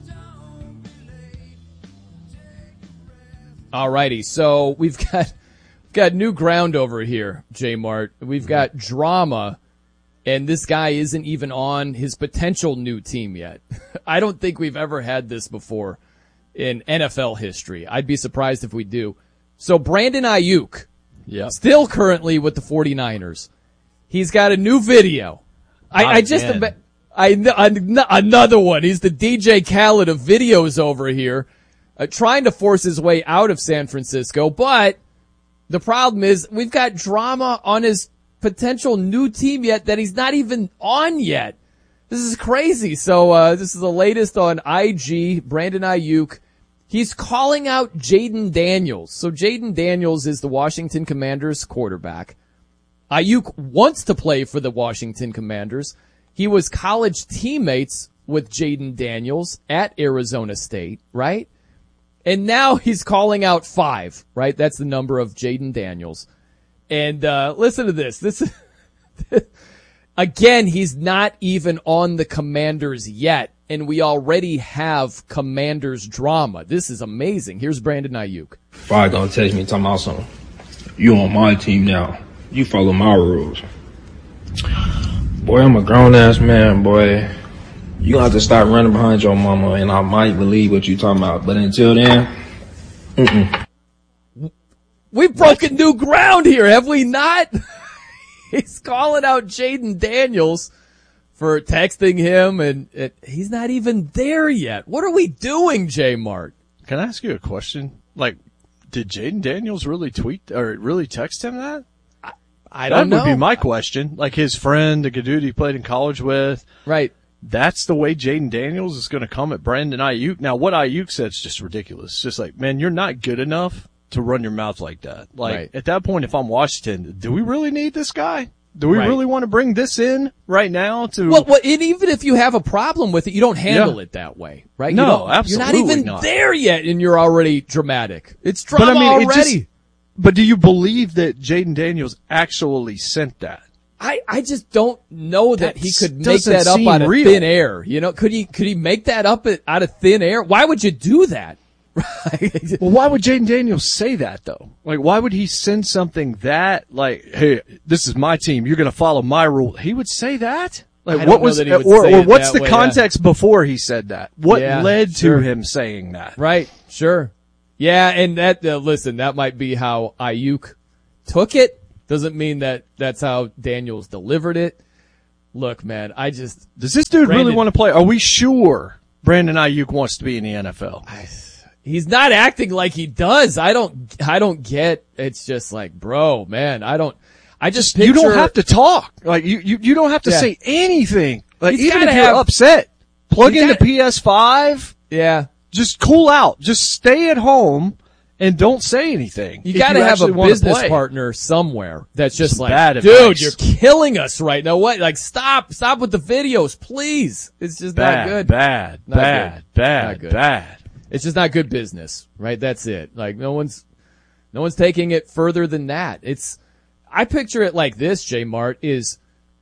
[SPEAKER 1] Alrighty, so we've got we've got new ground over here, J Mart. We've got drama, and this guy isn't even on his potential new team yet. I don't think we've ever had this before in N F L history. I'd be surprised if we do. So Brandon Ayuk,
[SPEAKER 2] yep.
[SPEAKER 1] still currently with the forty-niners. He's got a new video. I, I just I, I another one. He's the D J Khaled of videos over here. Uh, trying to force his way out of San Francisco, but the problem is we've got drama on his potential new team yet that he's not even on yet. This is crazy. So uh this is the latest on I G, Brandon Ayuk. He's calling out Jaden Daniels. So Jaden Daniels is the Washington Commanders quarterback. Ayuk wants to play for the Washington Commanders. He was college teammates with Jaden Daniels at Arizona State, right? And now he's calling out five, right? That's the number of Jaden Daniels. And uh listen to this. This is again, he's not even on the Commanders yet, and we already have Commanders drama. This is amazing. Here's Brandon Ayuk.
[SPEAKER 21] Five gonna text me talking about something. You on my team now. You follow my rules. Boy, I'm a grown ass man, boy. You gonna have to stop running behind your mama, and I might believe what you talking about. But until then, mm-mm.
[SPEAKER 1] We've broken new ground here, have we not? He's calling out Jaden Daniels for texting him, and it, he's not even there yet. What are we doing, J Mart?
[SPEAKER 2] Can I ask you a question? Like, did Jaden Daniels really tweet or really text him that?
[SPEAKER 1] I, I don't
[SPEAKER 2] that
[SPEAKER 1] know.
[SPEAKER 2] That would be my question. Like his friend, the dude he played in college with.
[SPEAKER 1] Right.
[SPEAKER 2] That's the way Jaden Daniels is going to come at Brandon Ayuk. Now, what Ayuk said is just ridiculous. It's just like, man, you're not good enough to run your mouth like that. Like,
[SPEAKER 1] right.
[SPEAKER 2] At that point, if I'm Washington, do we really need this guy? Do we
[SPEAKER 1] right.
[SPEAKER 2] really want to bring this in right now to?
[SPEAKER 1] Well, well, and even if you have a problem with it, you don't handle yeah. it that way, right?
[SPEAKER 2] No,
[SPEAKER 1] you don't,
[SPEAKER 2] absolutely
[SPEAKER 1] You're not even
[SPEAKER 2] not.
[SPEAKER 1] there yet, and you're already dramatic. It's drama
[SPEAKER 2] but, I mean,
[SPEAKER 1] already.
[SPEAKER 2] It just, but do you believe that Jaden Daniels actually sent that?
[SPEAKER 1] I, I just don't know that, that he could make
[SPEAKER 2] doesn't
[SPEAKER 1] that up
[SPEAKER 2] seem
[SPEAKER 1] out of
[SPEAKER 2] real.
[SPEAKER 1] thin air. You know, could he could he make that up out of thin air? Why would you do that?
[SPEAKER 2] Right. Well, why would Jaden Daniels say that though? Like, why would he send something that like, hey, this is my team, you're going to follow my rule? He would say that? Like
[SPEAKER 1] I
[SPEAKER 2] what
[SPEAKER 1] don't know
[SPEAKER 2] was,
[SPEAKER 1] that he would
[SPEAKER 2] or,
[SPEAKER 1] say
[SPEAKER 2] or
[SPEAKER 1] it
[SPEAKER 2] what's
[SPEAKER 1] that
[SPEAKER 2] the
[SPEAKER 1] way,
[SPEAKER 2] context before he said that? What
[SPEAKER 1] Yeah,
[SPEAKER 2] led
[SPEAKER 1] sure.
[SPEAKER 2] to him saying that?
[SPEAKER 1] Right, sure. Yeah, and that, uh, listen, that might be how Ayuk took it. Doesn't mean that that's how Daniels delivered it. Look, man, I just...
[SPEAKER 2] Does this dude
[SPEAKER 1] Brandon,
[SPEAKER 2] really want to play? Are we sure Brandon Ayuk wants to be in the N F L?
[SPEAKER 1] I, he's not acting like he does. I don't, I don't get, it's just like, bro, man, I don't, I just picture,
[SPEAKER 2] You don't have to talk. Like, you, you, you don't have to
[SPEAKER 1] Yeah.
[SPEAKER 2] say anything. Like,
[SPEAKER 1] He's
[SPEAKER 2] even
[SPEAKER 1] gotta
[SPEAKER 2] if you're
[SPEAKER 1] have-
[SPEAKER 2] upset, plug
[SPEAKER 1] He's
[SPEAKER 2] in the
[SPEAKER 1] gotta-
[SPEAKER 2] P S five.
[SPEAKER 1] Yeah.
[SPEAKER 2] Just cool out. Just stay at home and don't say anything.
[SPEAKER 1] You
[SPEAKER 2] if
[SPEAKER 1] got to have a
[SPEAKER 2] actually wanna
[SPEAKER 1] business
[SPEAKER 2] play.
[SPEAKER 1] partner somewhere that's just
[SPEAKER 2] Some
[SPEAKER 1] like,
[SPEAKER 2] bad
[SPEAKER 1] dude,
[SPEAKER 2] advice.
[SPEAKER 1] you're killing us right now. What? Like, stop, stop with the videos, please. It's just
[SPEAKER 2] Bad,
[SPEAKER 1] not good.
[SPEAKER 2] bad,
[SPEAKER 1] Not
[SPEAKER 2] bad,
[SPEAKER 1] good.
[SPEAKER 2] bad,
[SPEAKER 1] Not good.
[SPEAKER 2] bad.
[SPEAKER 1] It's just not good business, right? That's it. Like, no one's, no one's taking it further than that. It's, I picture it like this, J Mart, is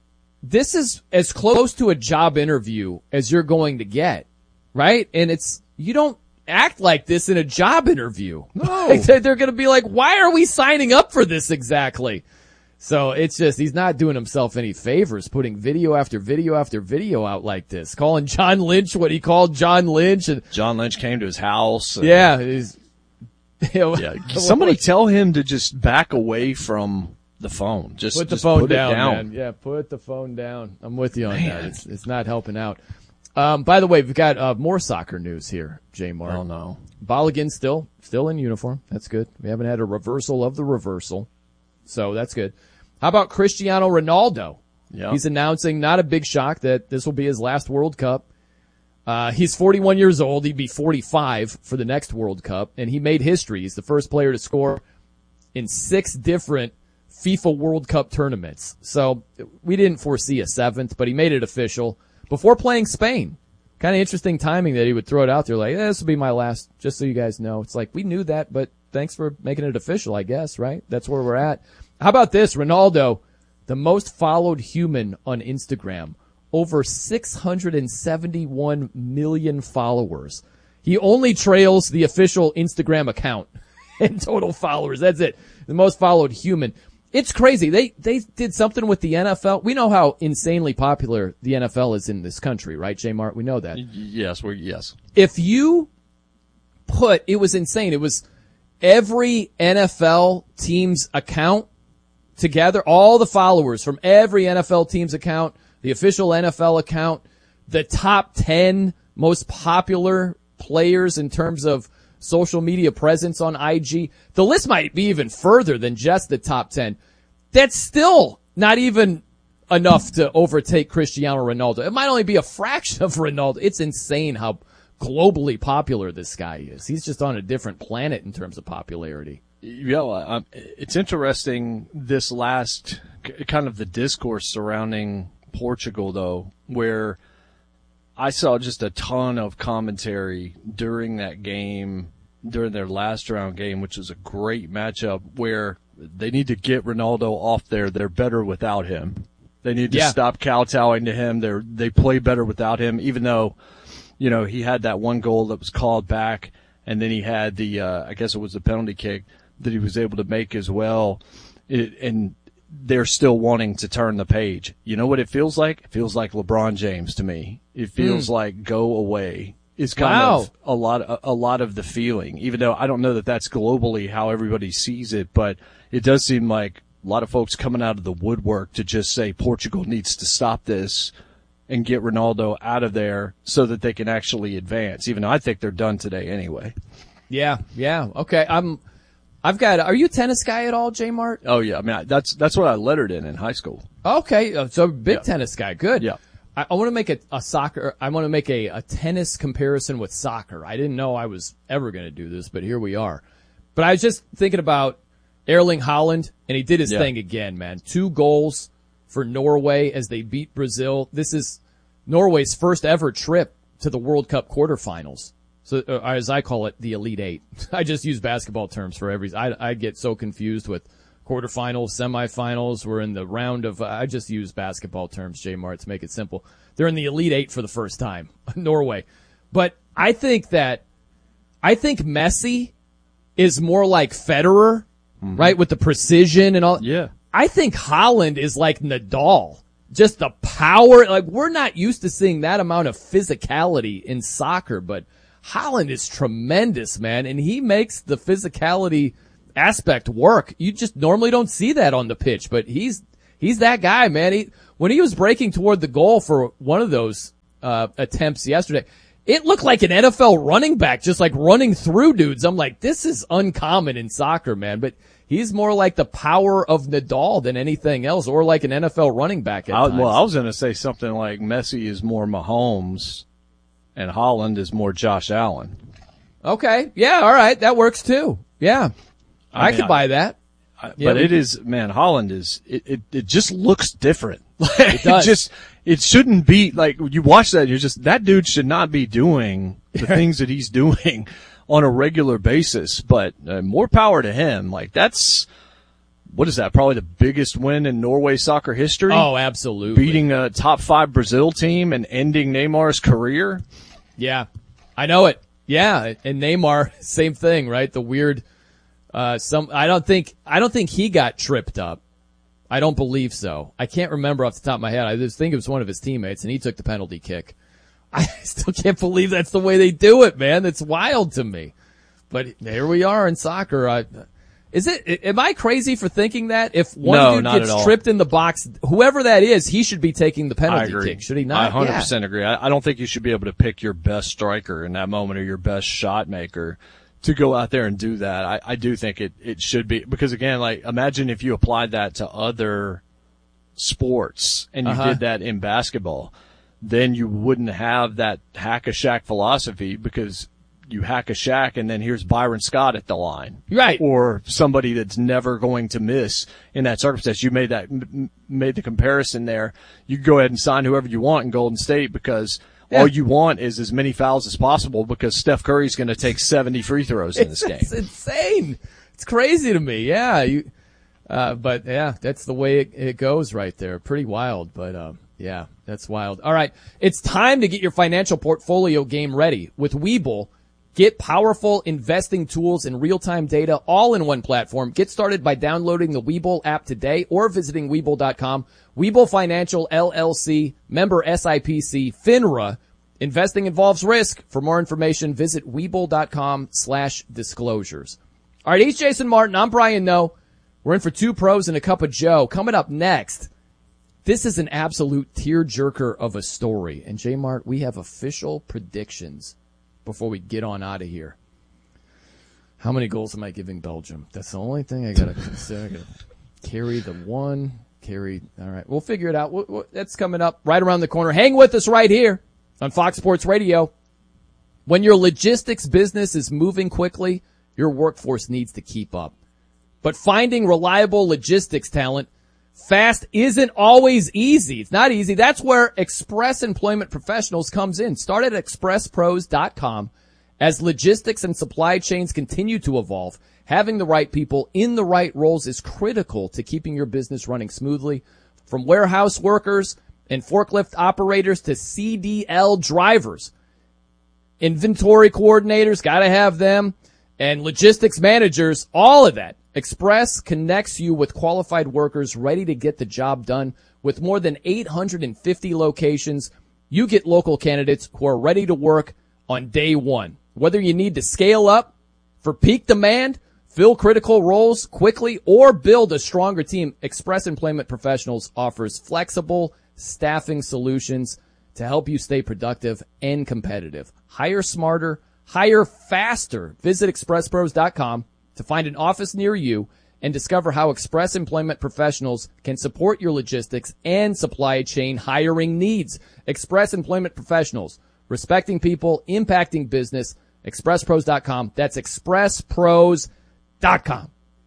[SPEAKER 1] this is as close to a job interview as you're going to get, right? And it's, you don't act like this in a job interview.
[SPEAKER 2] No.
[SPEAKER 1] Like, they're going to be like, why are we signing up for this exactly? So it's just, he's not doing himself any favors putting video after video after video out like this, calling John Lynch what he called John Lynch. And
[SPEAKER 2] John Lynch came to his house. and-
[SPEAKER 1] yeah, he's, you know,
[SPEAKER 2] yeah. Somebody tell him to just back away from the phone. Just
[SPEAKER 1] put the
[SPEAKER 2] just
[SPEAKER 1] phone
[SPEAKER 2] put it
[SPEAKER 1] down,
[SPEAKER 2] down,
[SPEAKER 1] man. Yeah, put the phone down. I'm with you on
[SPEAKER 2] Man.
[SPEAKER 1] that. It's, it's not helping out. Um, by the way, we've got uh, more soccer news here, J Mart.
[SPEAKER 2] Oh no.
[SPEAKER 1] Balogun still, still in uniform. That's good. We haven't had a reversal of the reversal. So that's good. How about Cristiano Ronaldo?
[SPEAKER 2] Yeah.
[SPEAKER 1] He's announcing, not a big shock, that this will be his last World Cup. Uh, he's forty-one years old. He'd be forty-five for the next World Cup. And he made history. He's the first player to score in six different FIFA World Cup tournaments. So we didn't foresee a seventh, but he made it official before playing Spain. Kind of interesting timing that he would throw it out there like, eh, this will be my last, just so you guys know. It's like, we knew that, but thanks for making it official, I guess, right? That's where we're at. How about this? Ronaldo, the most followed human on Instagram, over six hundred seventy-one million followers. He only trails the official Instagram account in total followers. That's it. The most followed human. It's crazy. They, they did something with the N F L. We know how insanely popular the N F L is in this country, right, J Mart? We know that.
[SPEAKER 2] Yes, we're, yes.
[SPEAKER 1] If you put, it was insane. It was every N F L team's account together, all the followers from every N F L team's account, the official N F L account, the top ten most popular players in terms of social media presence on I G. The list might be even further than just the top ten. That's still not even enough to overtake Cristiano Ronaldo. It might only be a fraction of Ronaldo. It's insane how globally popular this guy is. He's just on a different planet in terms of popularity.
[SPEAKER 2] Yeah, um, it's interesting this last kind of the discourse surrounding Portugal, though, where I saw just a ton of commentary during that game, during their last round game, which is a great matchup where they need to get Ronaldo off there. They're better without him. They need to
[SPEAKER 1] Yeah.
[SPEAKER 2] stop kowtowing to him. They're, they play better without him, even though, you know, he had that one goal that was called back, and then he had the, uh, I guess it was the penalty kick that he was able to make as well. It, and they're still wanting to turn the page. You know what it feels like? It feels like LeBron James to me. It feels
[SPEAKER 1] Mm.
[SPEAKER 2] like go away. It's kind
[SPEAKER 1] Wow.
[SPEAKER 2] of a lot, a, a lot of the feeling, even though I don't know that that's globally how everybody sees it, but it does seem like a lot of folks coming out of the woodwork to just say Portugal needs to stop this and get Ronaldo out of there so that they can actually advance, even though I think they're done today anyway.
[SPEAKER 1] Yeah, yeah. Okay. I'm, I've got, are you a tennis guy at all, J Mart?
[SPEAKER 2] Oh yeah. I mean, I, that's, that's what I lettered in in high school.
[SPEAKER 1] Okay. uh, So big
[SPEAKER 2] Yeah.
[SPEAKER 1] tennis guy. Good.
[SPEAKER 2] Yeah.
[SPEAKER 1] I, I want to make a, a soccer, I want to make a, a tennis comparison with soccer. I didn't know I was ever going to do this, but here we are. But I was just thinking about Erling Haaland, and he did his
[SPEAKER 2] Yeah.
[SPEAKER 1] thing again, man. Two goals for Norway as they beat Brazil. This is Norway's first ever trip to the World Cup quarterfinals. So, uh, as I call it, the Elite Eight. I just use basketball terms for every, I, I get so confused with quarterfinals, semifinals. We're in the round of, uh, I just use basketball terms, J Mart, to make it simple. They're in the Elite Eight for the first time, Norway. But I think that, I think Messi is more like Federer, right? With the precision and all.
[SPEAKER 2] Yeah.
[SPEAKER 1] I think Haaland is like Nadal. just the power. Like, we're not used to seeing that amount of physicality in soccer, but Haaland is tremendous, man, and he makes the physicality aspect work. You just normally don't see that on the pitch, but he's he's that guy, man. He, when he was breaking toward the goal for one of those uh attempts yesterday, it looked like an N F L running back, just like running through dudes. I'm like, this is uncommon in soccer, man, but he's more like the power of Nadal than anything else, or like an N F L running back at
[SPEAKER 2] I,
[SPEAKER 1] times.
[SPEAKER 2] Well, I was going to say something like Messi is more Mahomes and Haaland is more Josh Allen.
[SPEAKER 1] Okay. Yeah, all right. That works too. Yeah. I, I mean, could buy that.
[SPEAKER 2] I,
[SPEAKER 1] yeah,
[SPEAKER 2] but it is, man, Haaland is, it, it, it just looks different.
[SPEAKER 1] It does.
[SPEAKER 2] It just, it shouldn't be, like, you watch that, you're just, that dude should not be doing the things that he's doing on a regular basis, but uh, more power to him. Like, that's, what is that, probably the biggest win in Norway soccer history?
[SPEAKER 1] Oh, absolutely.
[SPEAKER 2] Beating a top five Brazil team and ending Neymar's career?
[SPEAKER 1] Yeah, I know it. Yeah, and Neymar, same thing, right? The weird, uh, some, I don't think, I don't think he got tripped up. I don't believe so. I can't remember off the top of my head. I just think it was one of his teammates, and he took the penalty kick. I still can't believe that's the way they do it, man. It's wild to me. But here we are in soccer. I, is it, am I crazy for thinking that? If one
[SPEAKER 2] no,
[SPEAKER 1] dude
[SPEAKER 2] not
[SPEAKER 1] gets
[SPEAKER 2] at all.
[SPEAKER 1] tripped in the box, whoever that is, he should be taking the
[SPEAKER 2] I
[SPEAKER 1] penalty
[SPEAKER 2] agree.
[SPEAKER 1] kick, should he not?
[SPEAKER 2] I one hundred percent
[SPEAKER 1] Yeah.
[SPEAKER 2] agree. I, I don't think you should be able to pick your best striker in that moment or your best shot maker to go out there and do that. I, I do think it, it should be, because again, like, imagine if you applied that to other sports and you
[SPEAKER 1] Uh-huh.
[SPEAKER 2] did that in basketball, then you wouldn't have that hack a Shaq philosophy, because you hack a Shaq and then here's Byron Scott at the line.
[SPEAKER 1] Right.
[SPEAKER 2] Or somebody that's never going to miss in that circumstance. You made that, m- made the comparison there. You can go ahead and sign whoever you want in Golden State, because
[SPEAKER 1] Yeah.
[SPEAKER 2] all you want is as many fouls as possible, because Steph Curry's going to take seventy free throws in this game.
[SPEAKER 1] It's insane. It's crazy to me. Yeah. You, uh, but yeah, that's the way it, it goes right there. Pretty wild, but, um, yeah, that's wild. All right. It's time to get your financial portfolio game ready with Webull. Get powerful investing tools and real-time data all in one platform. Get started by downloading the Webull app today or visiting Webull dot com. Webull Financial, L L C, member S I P C, FINRA. Investing involves risk. For more information, visit Webull dot com slash disclosures. All right, he's Jason Martin. I'm Brian Noe. We're in for two pros and a cup of Joe. Coming up next, this is an absolute tearjerker of a story. And J Mart, we have official predictions before we get on out of here. How many goals am I giving Belgium? That's the only thing I gotta consider. I gotta carry the one, carry. All right, we'll figure it out. We'll, we'll, that's coming up right around the corner. Hang with us right here on Fox Sports Radio. When your logistics business is moving quickly, your workforce needs to keep up. But finding reliable logistics talent fast isn't always easy. It's not easy. That's where Express Employment Professionals comes in. Start at express pros dot com. As logistics and supply chains continue to evolve, having the right people in the right roles is critical to keeping your business running smoothly. From warehouse workers and forklift operators to C D L drivers, inventory coordinators, gotta have them, and logistics managers, all of that. Express connects you with qualified workers ready to get the job done. With more than eight hundred fifty locations, you get local candidates who are ready to work on day one. Whether you need to scale up for peak demand, fill critical roles quickly, or build a stronger team, Express Employment Professionals offers flexible staffing solutions to help you stay productive and competitive. Hire smarter, hire faster. Visit express pros dot com to find an office near you and discover how Express Employment Professionals can support your logistics and supply chain hiring needs. Express Employment Professionals, respecting people, impacting business. express pros dot com. That's express pros dot com.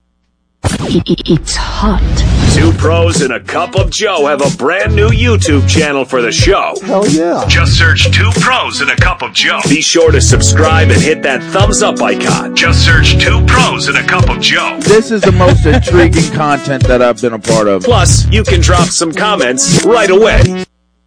[SPEAKER 10] It's hot.
[SPEAKER 6] Two pros and a cup of Joe have a brand new YouTube channel for the show.
[SPEAKER 3] Hell yeah.
[SPEAKER 6] Just search Two Pros and a Cup of Joe. Be sure to subscribe and hit that thumbs up icon. Just search Two Pros and a Cup of Joe.
[SPEAKER 3] This is the most intriguing content that I've been a part of.
[SPEAKER 6] Plus, you can drop some comments right away.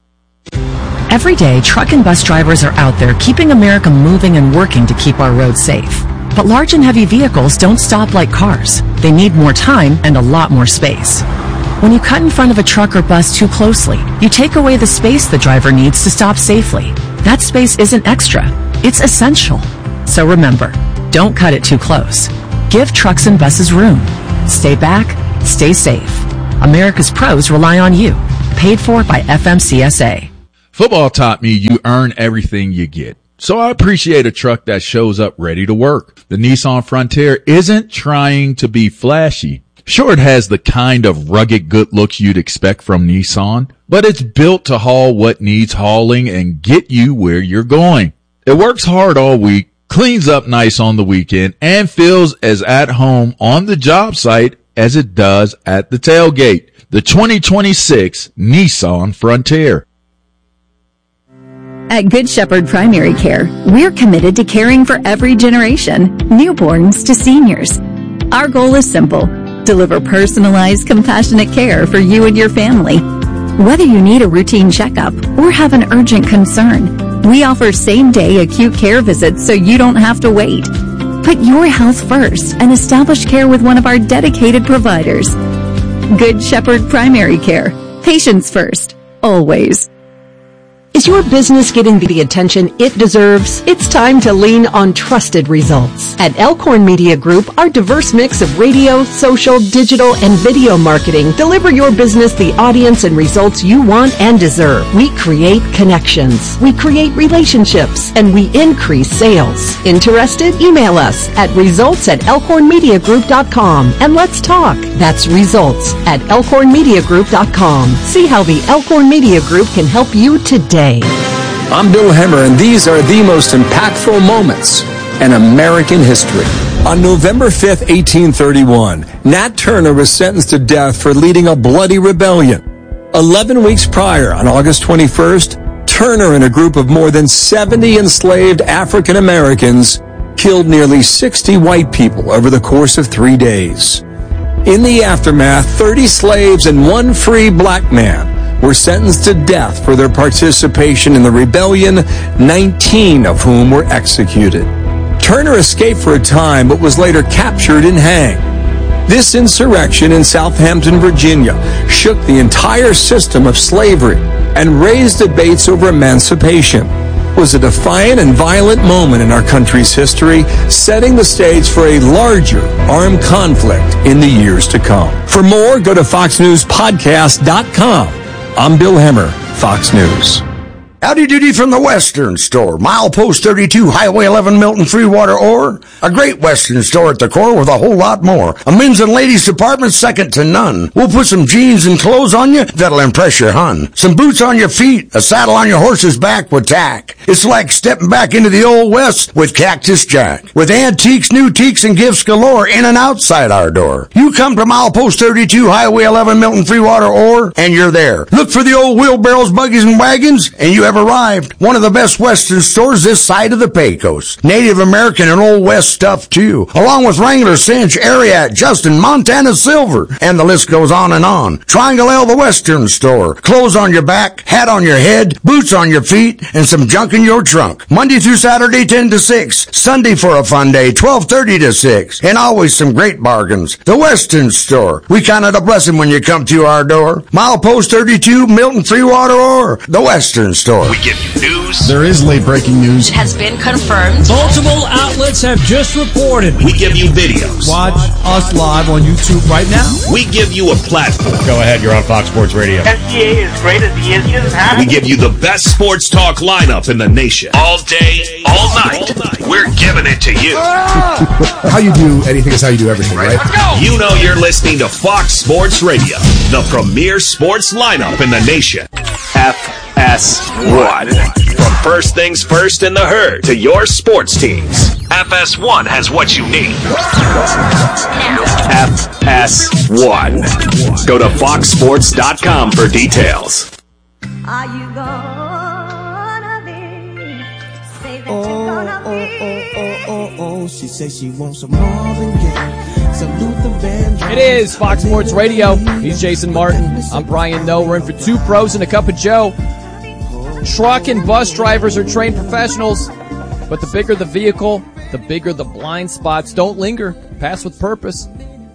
[SPEAKER 22] Every day, truck and bus drivers are out there keeping America moving and working to keep our roads safe. But large and heavy vehicles don't stop like cars. They need more time and a lot more space. When you cut in front of a truck or bus too closely, you take away the space the driver needs to stop safely. That space isn't extra, it's essential. So remember, don't cut it too close. Give trucks and buses room. Stay back, stay safe. America's pros rely on you. Paid for by F M C S A.
[SPEAKER 4] Football taught me you earn everything you get. So I appreciate a truck that shows up ready to work. The Nissan Frontier isn't trying to be flashy. Sure, it has the kind of rugged good looks you'd expect from Nissan, but it's built to haul what needs hauling and get you where you're going. It works hard all week, cleans up nice on the weekend, and feels as at home on the job site as it does at the tailgate. The twenty twenty-six Nissan Frontier.
[SPEAKER 5] At Good Shepherd Primary Care, we're committed to caring for every generation, newborns to seniors. Our goal is simple: deliver personalized, compassionate care for you and your family. Whether you need a routine checkup or have an urgent concern, we offer same-day acute care visits so you don't have to wait. Put your health first and establish care with one of our dedicated providers. Good Shepherd Primary Care. Patients first. Always.
[SPEAKER 23] Is your business getting the attention it deserves? It's time to lean on trusted results. At Elkhorn Media Group, our diverse mix of radio, social, digital, and video marketing deliver your business the audience and results you want and deserve. We create connections, we create relationships, and we increase sales. Interested? Email us at results at elkhorn media group dot com and let's talk. That's results at elkhorn media group dot com. See how the Elkhorn Media Group can help you today.
[SPEAKER 24] I'm Bill Hemmer, and these are the most impactful moments in American history. On November fifth, eighteen thirty-one, Nat Turner was sentenced to death for leading a bloody rebellion. Eleven weeks prior, on August twenty-first, Turner and a group of more than seventy enslaved African Americans killed nearly sixty white people over the course of three days. In the aftermath, thirty slaves and one free black man were sentenced to death for their participation in the rebellion, nineteen of whom were executed. Turner escaped for a time, but was later captured and hanged. This insurrection in Southampton, Virginia, shook the entire system of slavery and raised debates over emancipation. It was a defiant and violent moment in our country's history, setting the stage for a larger armed conflict in the years to come. For more, go to fox news podcast dot com. I'm Bill Hemmer, Fox News.
[SPEAKER 25] Howdy doody from the Western Store. Milepost thirty-two, Highway eleven, Milton, Freewater, or a great Western store at the core with a whole lot more. A men's and ladies department second to none. We'll put some jeans and clothes on you that'll impress your hun. Some boots on your feet, a saddle on your horse's back with tack. It's like stepping back into the old West with Cactus Jack. With antiques, new teaks, and gifts galore in and outside our door. You come to Milepost thirty-two, Highway eleven, Milton, Freewater, or, and you're there. Look for the old wheelbarrows, buggies, and wagons, and you have arrived. One of the best Western stores this side of the Pecos. Native American and Old West stuff too, along with Wrangler, Cinch, Ariat, Justin, Montana Silver, and the list goes on and on. Triangle L, the Western Store. Clothes on your back, hat on your head, boots on your feet, and some junk in your trunk. Monday through Saturday, ten to six. Sunday for a fun day, twelve thirty to six. And always some great bargains. The Western Store. We count it a blessing when you come to our door. Milepost thirty-two, Milton, Freewater, or the Western Store.
[SPEAKER 6] We give you news.
[SPEAKER 26] There is late breaking news.
[SPEAKER 27] Has been confirmed.
[SPEAKER 28] Multiple outlets have just reported.
[SPEAKER 6] We give you videos.
[SPEAKER 28] Watch us live on YouTube right now.
[SPEAKER 6] We give you a platform.
[SPEAKER 13] Go ahead, you're on Fox Sports Radio.
[SPEAKER 29] S G A is great as he is. He doesn't have
[SPEAKER 6] We give you the best sports talk lineup in the nation. All day, all night. All night. We're giving it to you.
[SPEAKER 12] How you do anything is how you do everything, right?
[SPEAKER 6] Let's go. You know you're listening to Fox Sports Radio, the premier sports lineup in the nation. F S one. From first things first in the herd to your sports teams, F S one has what you need. F S one. Go to fox sports dot com for details.
[SPEAKER 14] Are you gonna be? Say that
[SPEAKER 30] oh,
[SPEAKER 14] you're gonna
[SPEAKER 30] oh,
[SPEAKER 14] be.
[SPEAKER 30] Oh, oh, oh, oh, she says she wants some Marvin Gaye, some Luther Vandross.
[SPEAKER 1] It is Fox Sports Radio. He's Jason Martin. I'm Brian Noe. We're in for two pros and a cup of Joe. Truck and bus drivers are trained professionals, but the bigger the vehicle, the bigger the blind spots. Don't linger. Pass with purpose,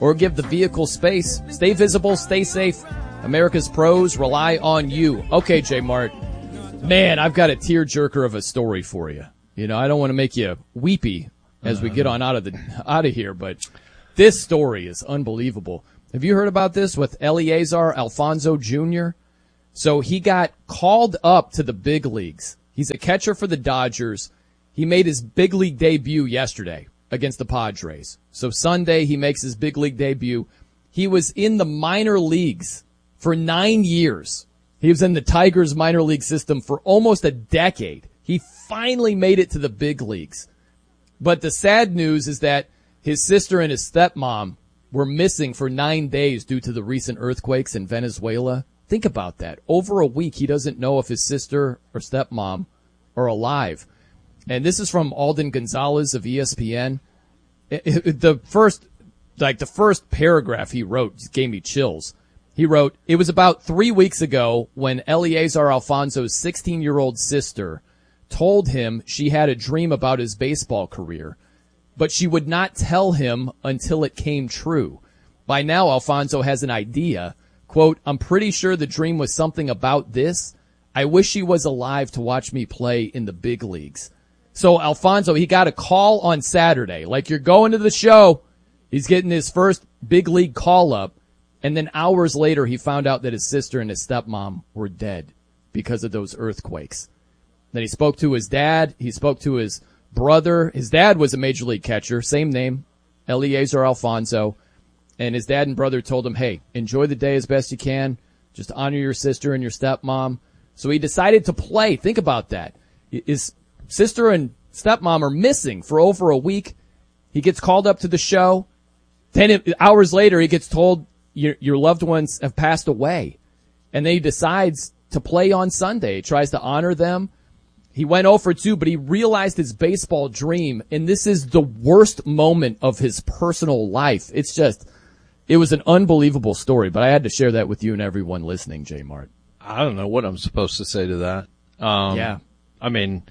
[SPEAKER 1] or give the vehicle space. Stay visible, stay safe. America's pros rely on you. Okay, J Mart. Man, I've got a tearjerker of a story for you. You know, I don't want to make you weepy as we get on out of the out of here, but this story is unbelievable. Have you heard about this with Eliezer Alfonso Junior? So he got called up to the big leagues. He's a catcher for the Dodgers. He made his big league debut yesterday against the Padres. So Sunday he makes his big league debut. He was in the minor leagues for nine years. He was in the Tigers minor league system for almost a decade. He finally made it to the big leagues. But the sad news is that his sister and his stepmom were missing for nine days due to the recent earthquakes in Venezuela. Think about that. Over a week, he doesn't know if his sister or stepmom are alive. And this is from Alden Gonzalez of E S P N. It, it, the first, like the first paragraph he wrote just gave me chills. He wrote, "It was about three weeks ago when Eliezer Alfonso's sixteen-year-old sister told him she had a dream about his baseball career, but she would not tell him until it came true. By now, Alfonso has an idea. Quote, I'm pretty sure the dream was something about this. I wish he was alive to watch me play in the big leagues." So Alfonso, he got a call on Saturday. Like, you're going to the show. He's getting his first big league call up. And then hours later, he found out that his sister and his stepmom were dead because of those earthquakes. Then he spoke to his dad. He spoke to his brother. His dad was a major league catcher, same name, Eliezer Alfonso. And his dad and brother told him, hey, enjoy the day as best you can. Just honor your sister and your stepmom. So he decided to play. Think about that. His sister and stepmom are missing for over a week. He gets called up to the show. Then it, hours later, he gets told your, your loved ones have passed away. And then he decides to play on Sunday. He tries to honor them. He went oh for two, but he realized his baseball dream. And this is the worst moment of his personal life. It's just, it was an unbelievable story, but I had to share that with you and everyone listening, J Mart.
[SPEAKER 2] I don't know what I'm supposed to say to that. Um,
[SPEAKER 1] yeah.
[SPEAKER 2] I mean,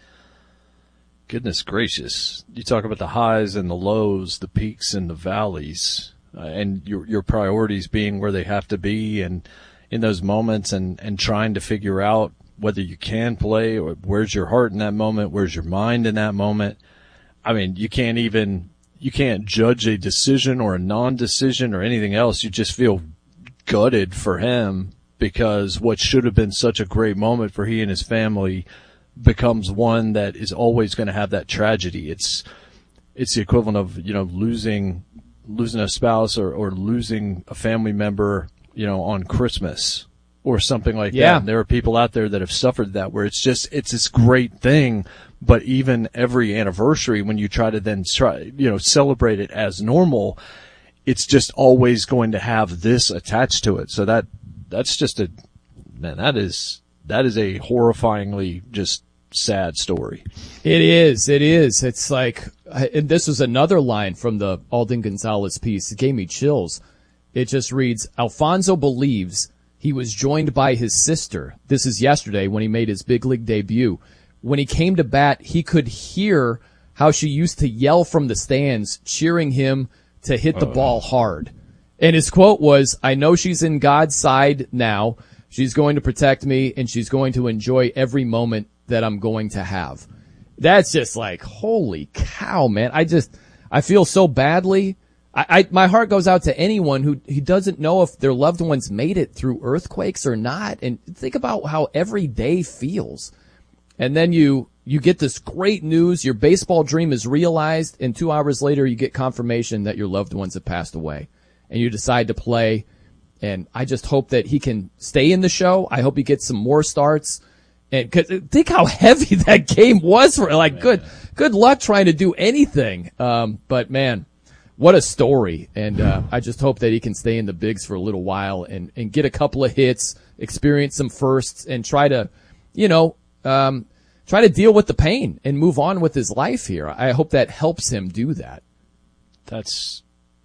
[SPEAKER 2] goodness gracious. You talk about the highs and the lows, the peaks and the valleys, uh, and your your priorities being where they have to be, and in those moments, and, and trying to figure out whether you can play, or where's your heart in that moment, where's your mind in that moment. I mean, you can't even, you can't judge a decision or a non-decision or anything else. You just feel gutted for him, because what should have been such a great moment for he and his family becomes one that is always going to have that tragedy. It's, it's the equivalent of, you know, losing, losing a spouse, or, or losing a family member, you know, on Christmas or something like
[SPEAKER 1] yeah.
[SPEAKER 2] that. And there are people out there that have suffered that, where it's just, it's this great thing. But even every anniversary, when you try to then try, you know, celebrate it as normal, it's just always going to have this attached to it. So that, that's just a, man, that is, that is a horrifyingly just sad story.
[SPEAKER 1] It is. It is. It's like, and this was another line from the Alden Gonzalez piece. It gave me chills. It just reads, Alfonso believes he was joined by his sister. This is yesterday when he made his big league debut. When he came to bat, he could hear how she used to yell from the stands, cheering him to hit the uh. ball hard. And his quote was, I know she's in God's side now. She's going to protect me, and she's going to enjoy every moment that I'm going to have. That's just like, holy cow, man. I just, I feel so badly. I, I my heart goes out to anyone who, who doesn't know if their loved ones made it through earthquakes or not. And think about how every day feels. And then you, you get this great news. Your baseball dream is realized, and two hours later you get confirmation that your loved ones have passed away, and you decide to play. And I just hope that he can stay in the show. I hope he gets some more starts. And cause think how heavy that game was for, like, good, good luck trying to do anything. Um, but man, what a story. And, uh, I just hope that he can stay in the bigs for a little while and, and get a couple of hits, experience some firsts, and try to, you know, um, try to deal with the pain and move on with his life here. I hope that helps him do that.
[SPEAKER 2] That's,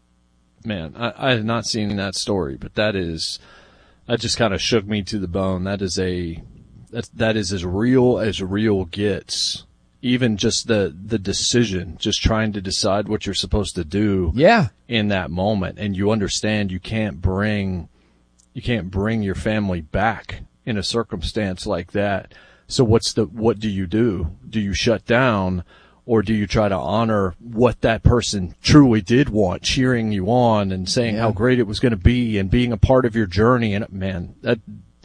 [SPEAKER 2] man, I, I have not seen that story, but that is, that just kind of shook me to the bone. That is a, that, that is as real as real gets. even just the, the decision, just trying to decide what you're supposed to do
[SPEAKER 1] yeah.
[SPEAKER 2] in that moment. And you understand you can't bring, you can't bring your family back in a circumstance like that. So what's the, what do you do? Do you shut down, or do you try to honor what that person truly did want, cheering you on and saying
[SPEAKER 1] Yeah.
[SPEAKER 2] how great it was going to be and being a part of your journey? And man, that,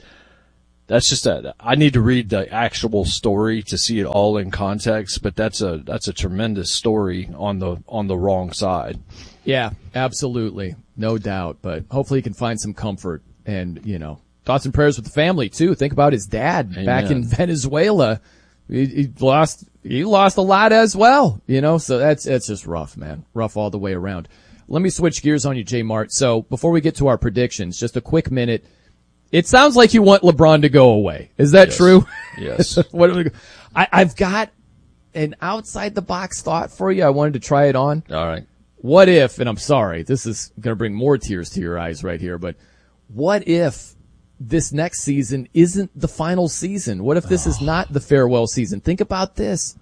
[SPEAKER 2] that's just a, I need to read the actual story to see it all in context, but that's a, that's a tremendous story on the, on the wrong side.
[SPEAKER 1] Yeah, absolutely. No doubt. But hopefully he can find some comfort and, you know, thoughts and prayers with the family too. Think about his dad
[SPEAKER 2] Amen.
[SPEAKER 1] back in Venezuela. He, he lost, he lost a lot as well, you know, so that's, that's just rough, man. Rough all the way around. Let me switch gears on you, J Mart. So before we get to our predictions, just a quick minute. It sounds like you want LeBron to go away. Is that
[SPEAKER 2] Yes.
[SPEAKER 1] true?
[SPEAKER 2] Yes.
[SPEAKER 1] what are we, I, I've got an outside the box thought for you. I wanted to try it on.
[SPEAKER 2] All right.
[SPEAKER 1] What if, and I'm sorry, this is going to bring more tears to your eyes right here, but what if this next season isn't the final season? What if this oh. is not the farewell season? Think about this.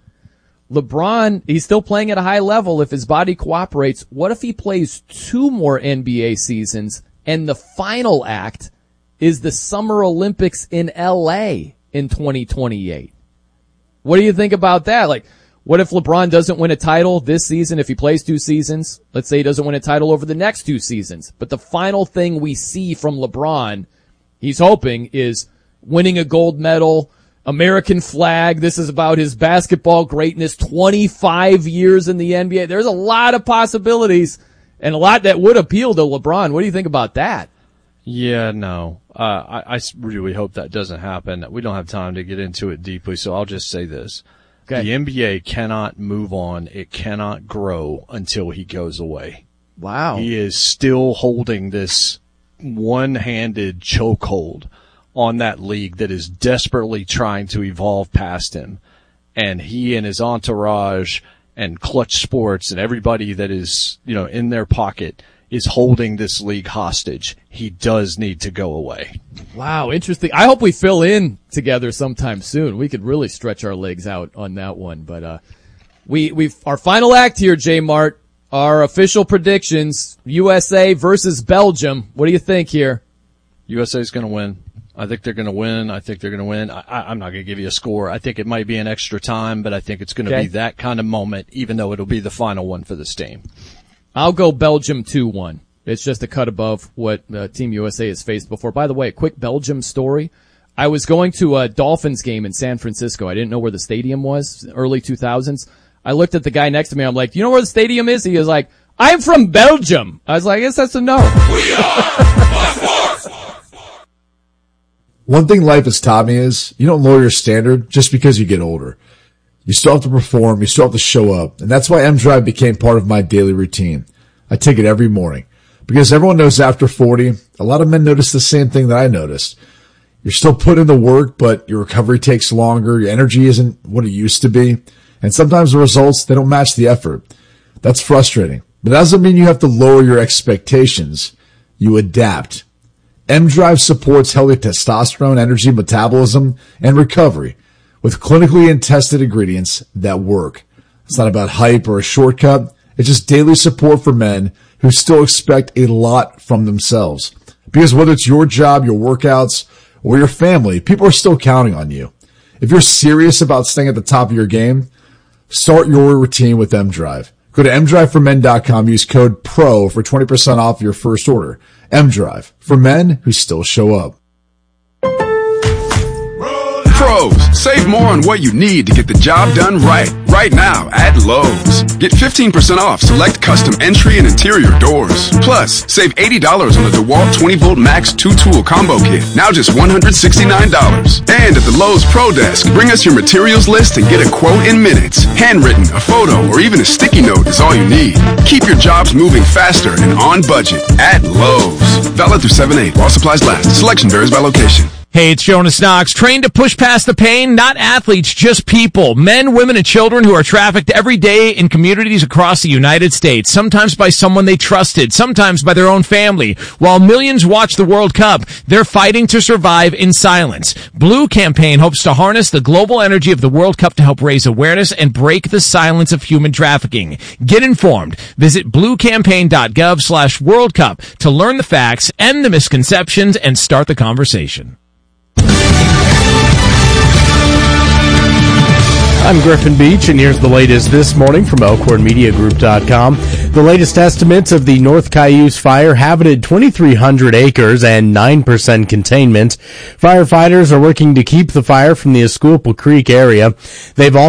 [SPEAKER 1] LeBron, he's still playing at a high level if his body cooperates. What if he plays two more N B A seasons and the final act is the Summer Olympics in L A in twenty twenty-eight? What do you think about that? Like, what if LeBron doesn't win a title this season if he plays two seasons? Let's say he doesn't win a title over the next two seasons. But the final thing we see from LeBron, he's hoping, is winning a gold medal, American flag. This is about his basketball greatness, twenty-five years in the N B A. There's a lot of possibilities and a lot that would appeal to LeBron. What do you think about that?
[SPEAKER 2] Yeah, no. Uh, I, I really hope that doesn't happen. We don't have time to get into it deeply, so I'll just say this. Okay. The N B A cannot move on. It cannot grow until he goes away.
[SPEAKER 1] Wow.
[SPEAKER 2] He is still holding this one-handed chokehold on that league that is desperately trying to evolve past him. And he and his entourage and Clutch Sports and everybody that is, you know, in their pocket is holding this league hostage. He does need to go away.
[SPEAKER 1] Wow, interesting. I hope we fill in together sometime soon. We could really stretch our legs out on that one. But uh we we our final act here, J Mart, our official predictions, U S A versus Belgium. What do you think here?
[SPEAKER 2] U S A is going to win. I think they're going to win. I think they're going to win. I, I'm not going to give you a score. I think it might be an extra time, but I think it's going to
[SPEAKER 1] okay.
[SPEAKER 2] be that kind of moment, even though it'll be the final one for this team.
[SPEAKER 1] I'll go Belgium two one. It's just a cut above what uh, Team U S A has faced before. By the way, a quick Belgium story. I was going to a Dolphins game in San Francisco. I didn't know where the stadium was, early two thousands. I looked at the guy next to me. I'm like, do you know where the stadium is? He was like, I'm from Belgium. I was like, I guess that's a no.
[SPEAKER 8] We are
[SPEAKER 12] One thing life has taught me is you don't lower your standard just because you get older. You still have to perform. You still have to show up. And that's why M-Drive became part of my daily routine. I take it every morning because everyone knows after forty, a lot of men notice the same thing that I noticed. You're still putting in the work, but your recovery takes longer. Your energy isn't what it used to be. And sometimes the results, they don't match the effort. That's frustrating. But that doesn't mean you have to lower your expectations. You adapt. M-Drive supports healthy testosterone, energy, metabolism, and recovery with clinically and tested ingredients that work. It's not about hype or a shortcut. It's just daily support for men who still expect a lot from themselves. Because whether it's your job, your workouts, or your family, people are still counting on you. If you're serious about staying at the top of your game, start your routine with M-Drive. Go to M drive for men dot com. Use code PRO for twenty percent off your first order. M-Drive, for men who still show up.
[SPEAKER 8] Pros, save more on what you need to get the job done right. Right now at Lowe's. Get fifteen percent off select custom entry and interior doors. Plus, save eighty dollars on the DeWalt twenty volt Max two tool combo kit. Now just one hundred sixty-nine dollars. And at the Lowe's Pro Desk, bring us your materials list and get a quote in minutes. Handwritten, a photo, or even a sticky note is all you need. Keep your jobs moving faster and on budget at Lowe's. Valid through seven eight while supplies last. Selection varies by location.
[SPEAKER 9] Hey, it's Jonas Knox. Trained to push past the pain? Not athletes, just people. Men, women, and children who are trafficked every day in communities across the United States. Sometimes by someone they trusted, sometimes by their own family. While millions watch the World Cup, they're fighting to survive in silence. Blue Campaign hopes to harness the global energy of the World Cup to help raise awareness and break the silence of human trafficking. Get informed. Visit bluecampaign.gov slash World Cup to learn the facts, end the misconceptions, and start the conversation.
[SPEAKER 11] I'm Griffin Beach, and here's the latest this morning from Elkhorn Media Group dot com. The latest estimates of the North Cayuse fire have it at twenty-three hundred acres and nine percent containment. Firefighters are working to keep the fire from the Escupil Creek area. They've also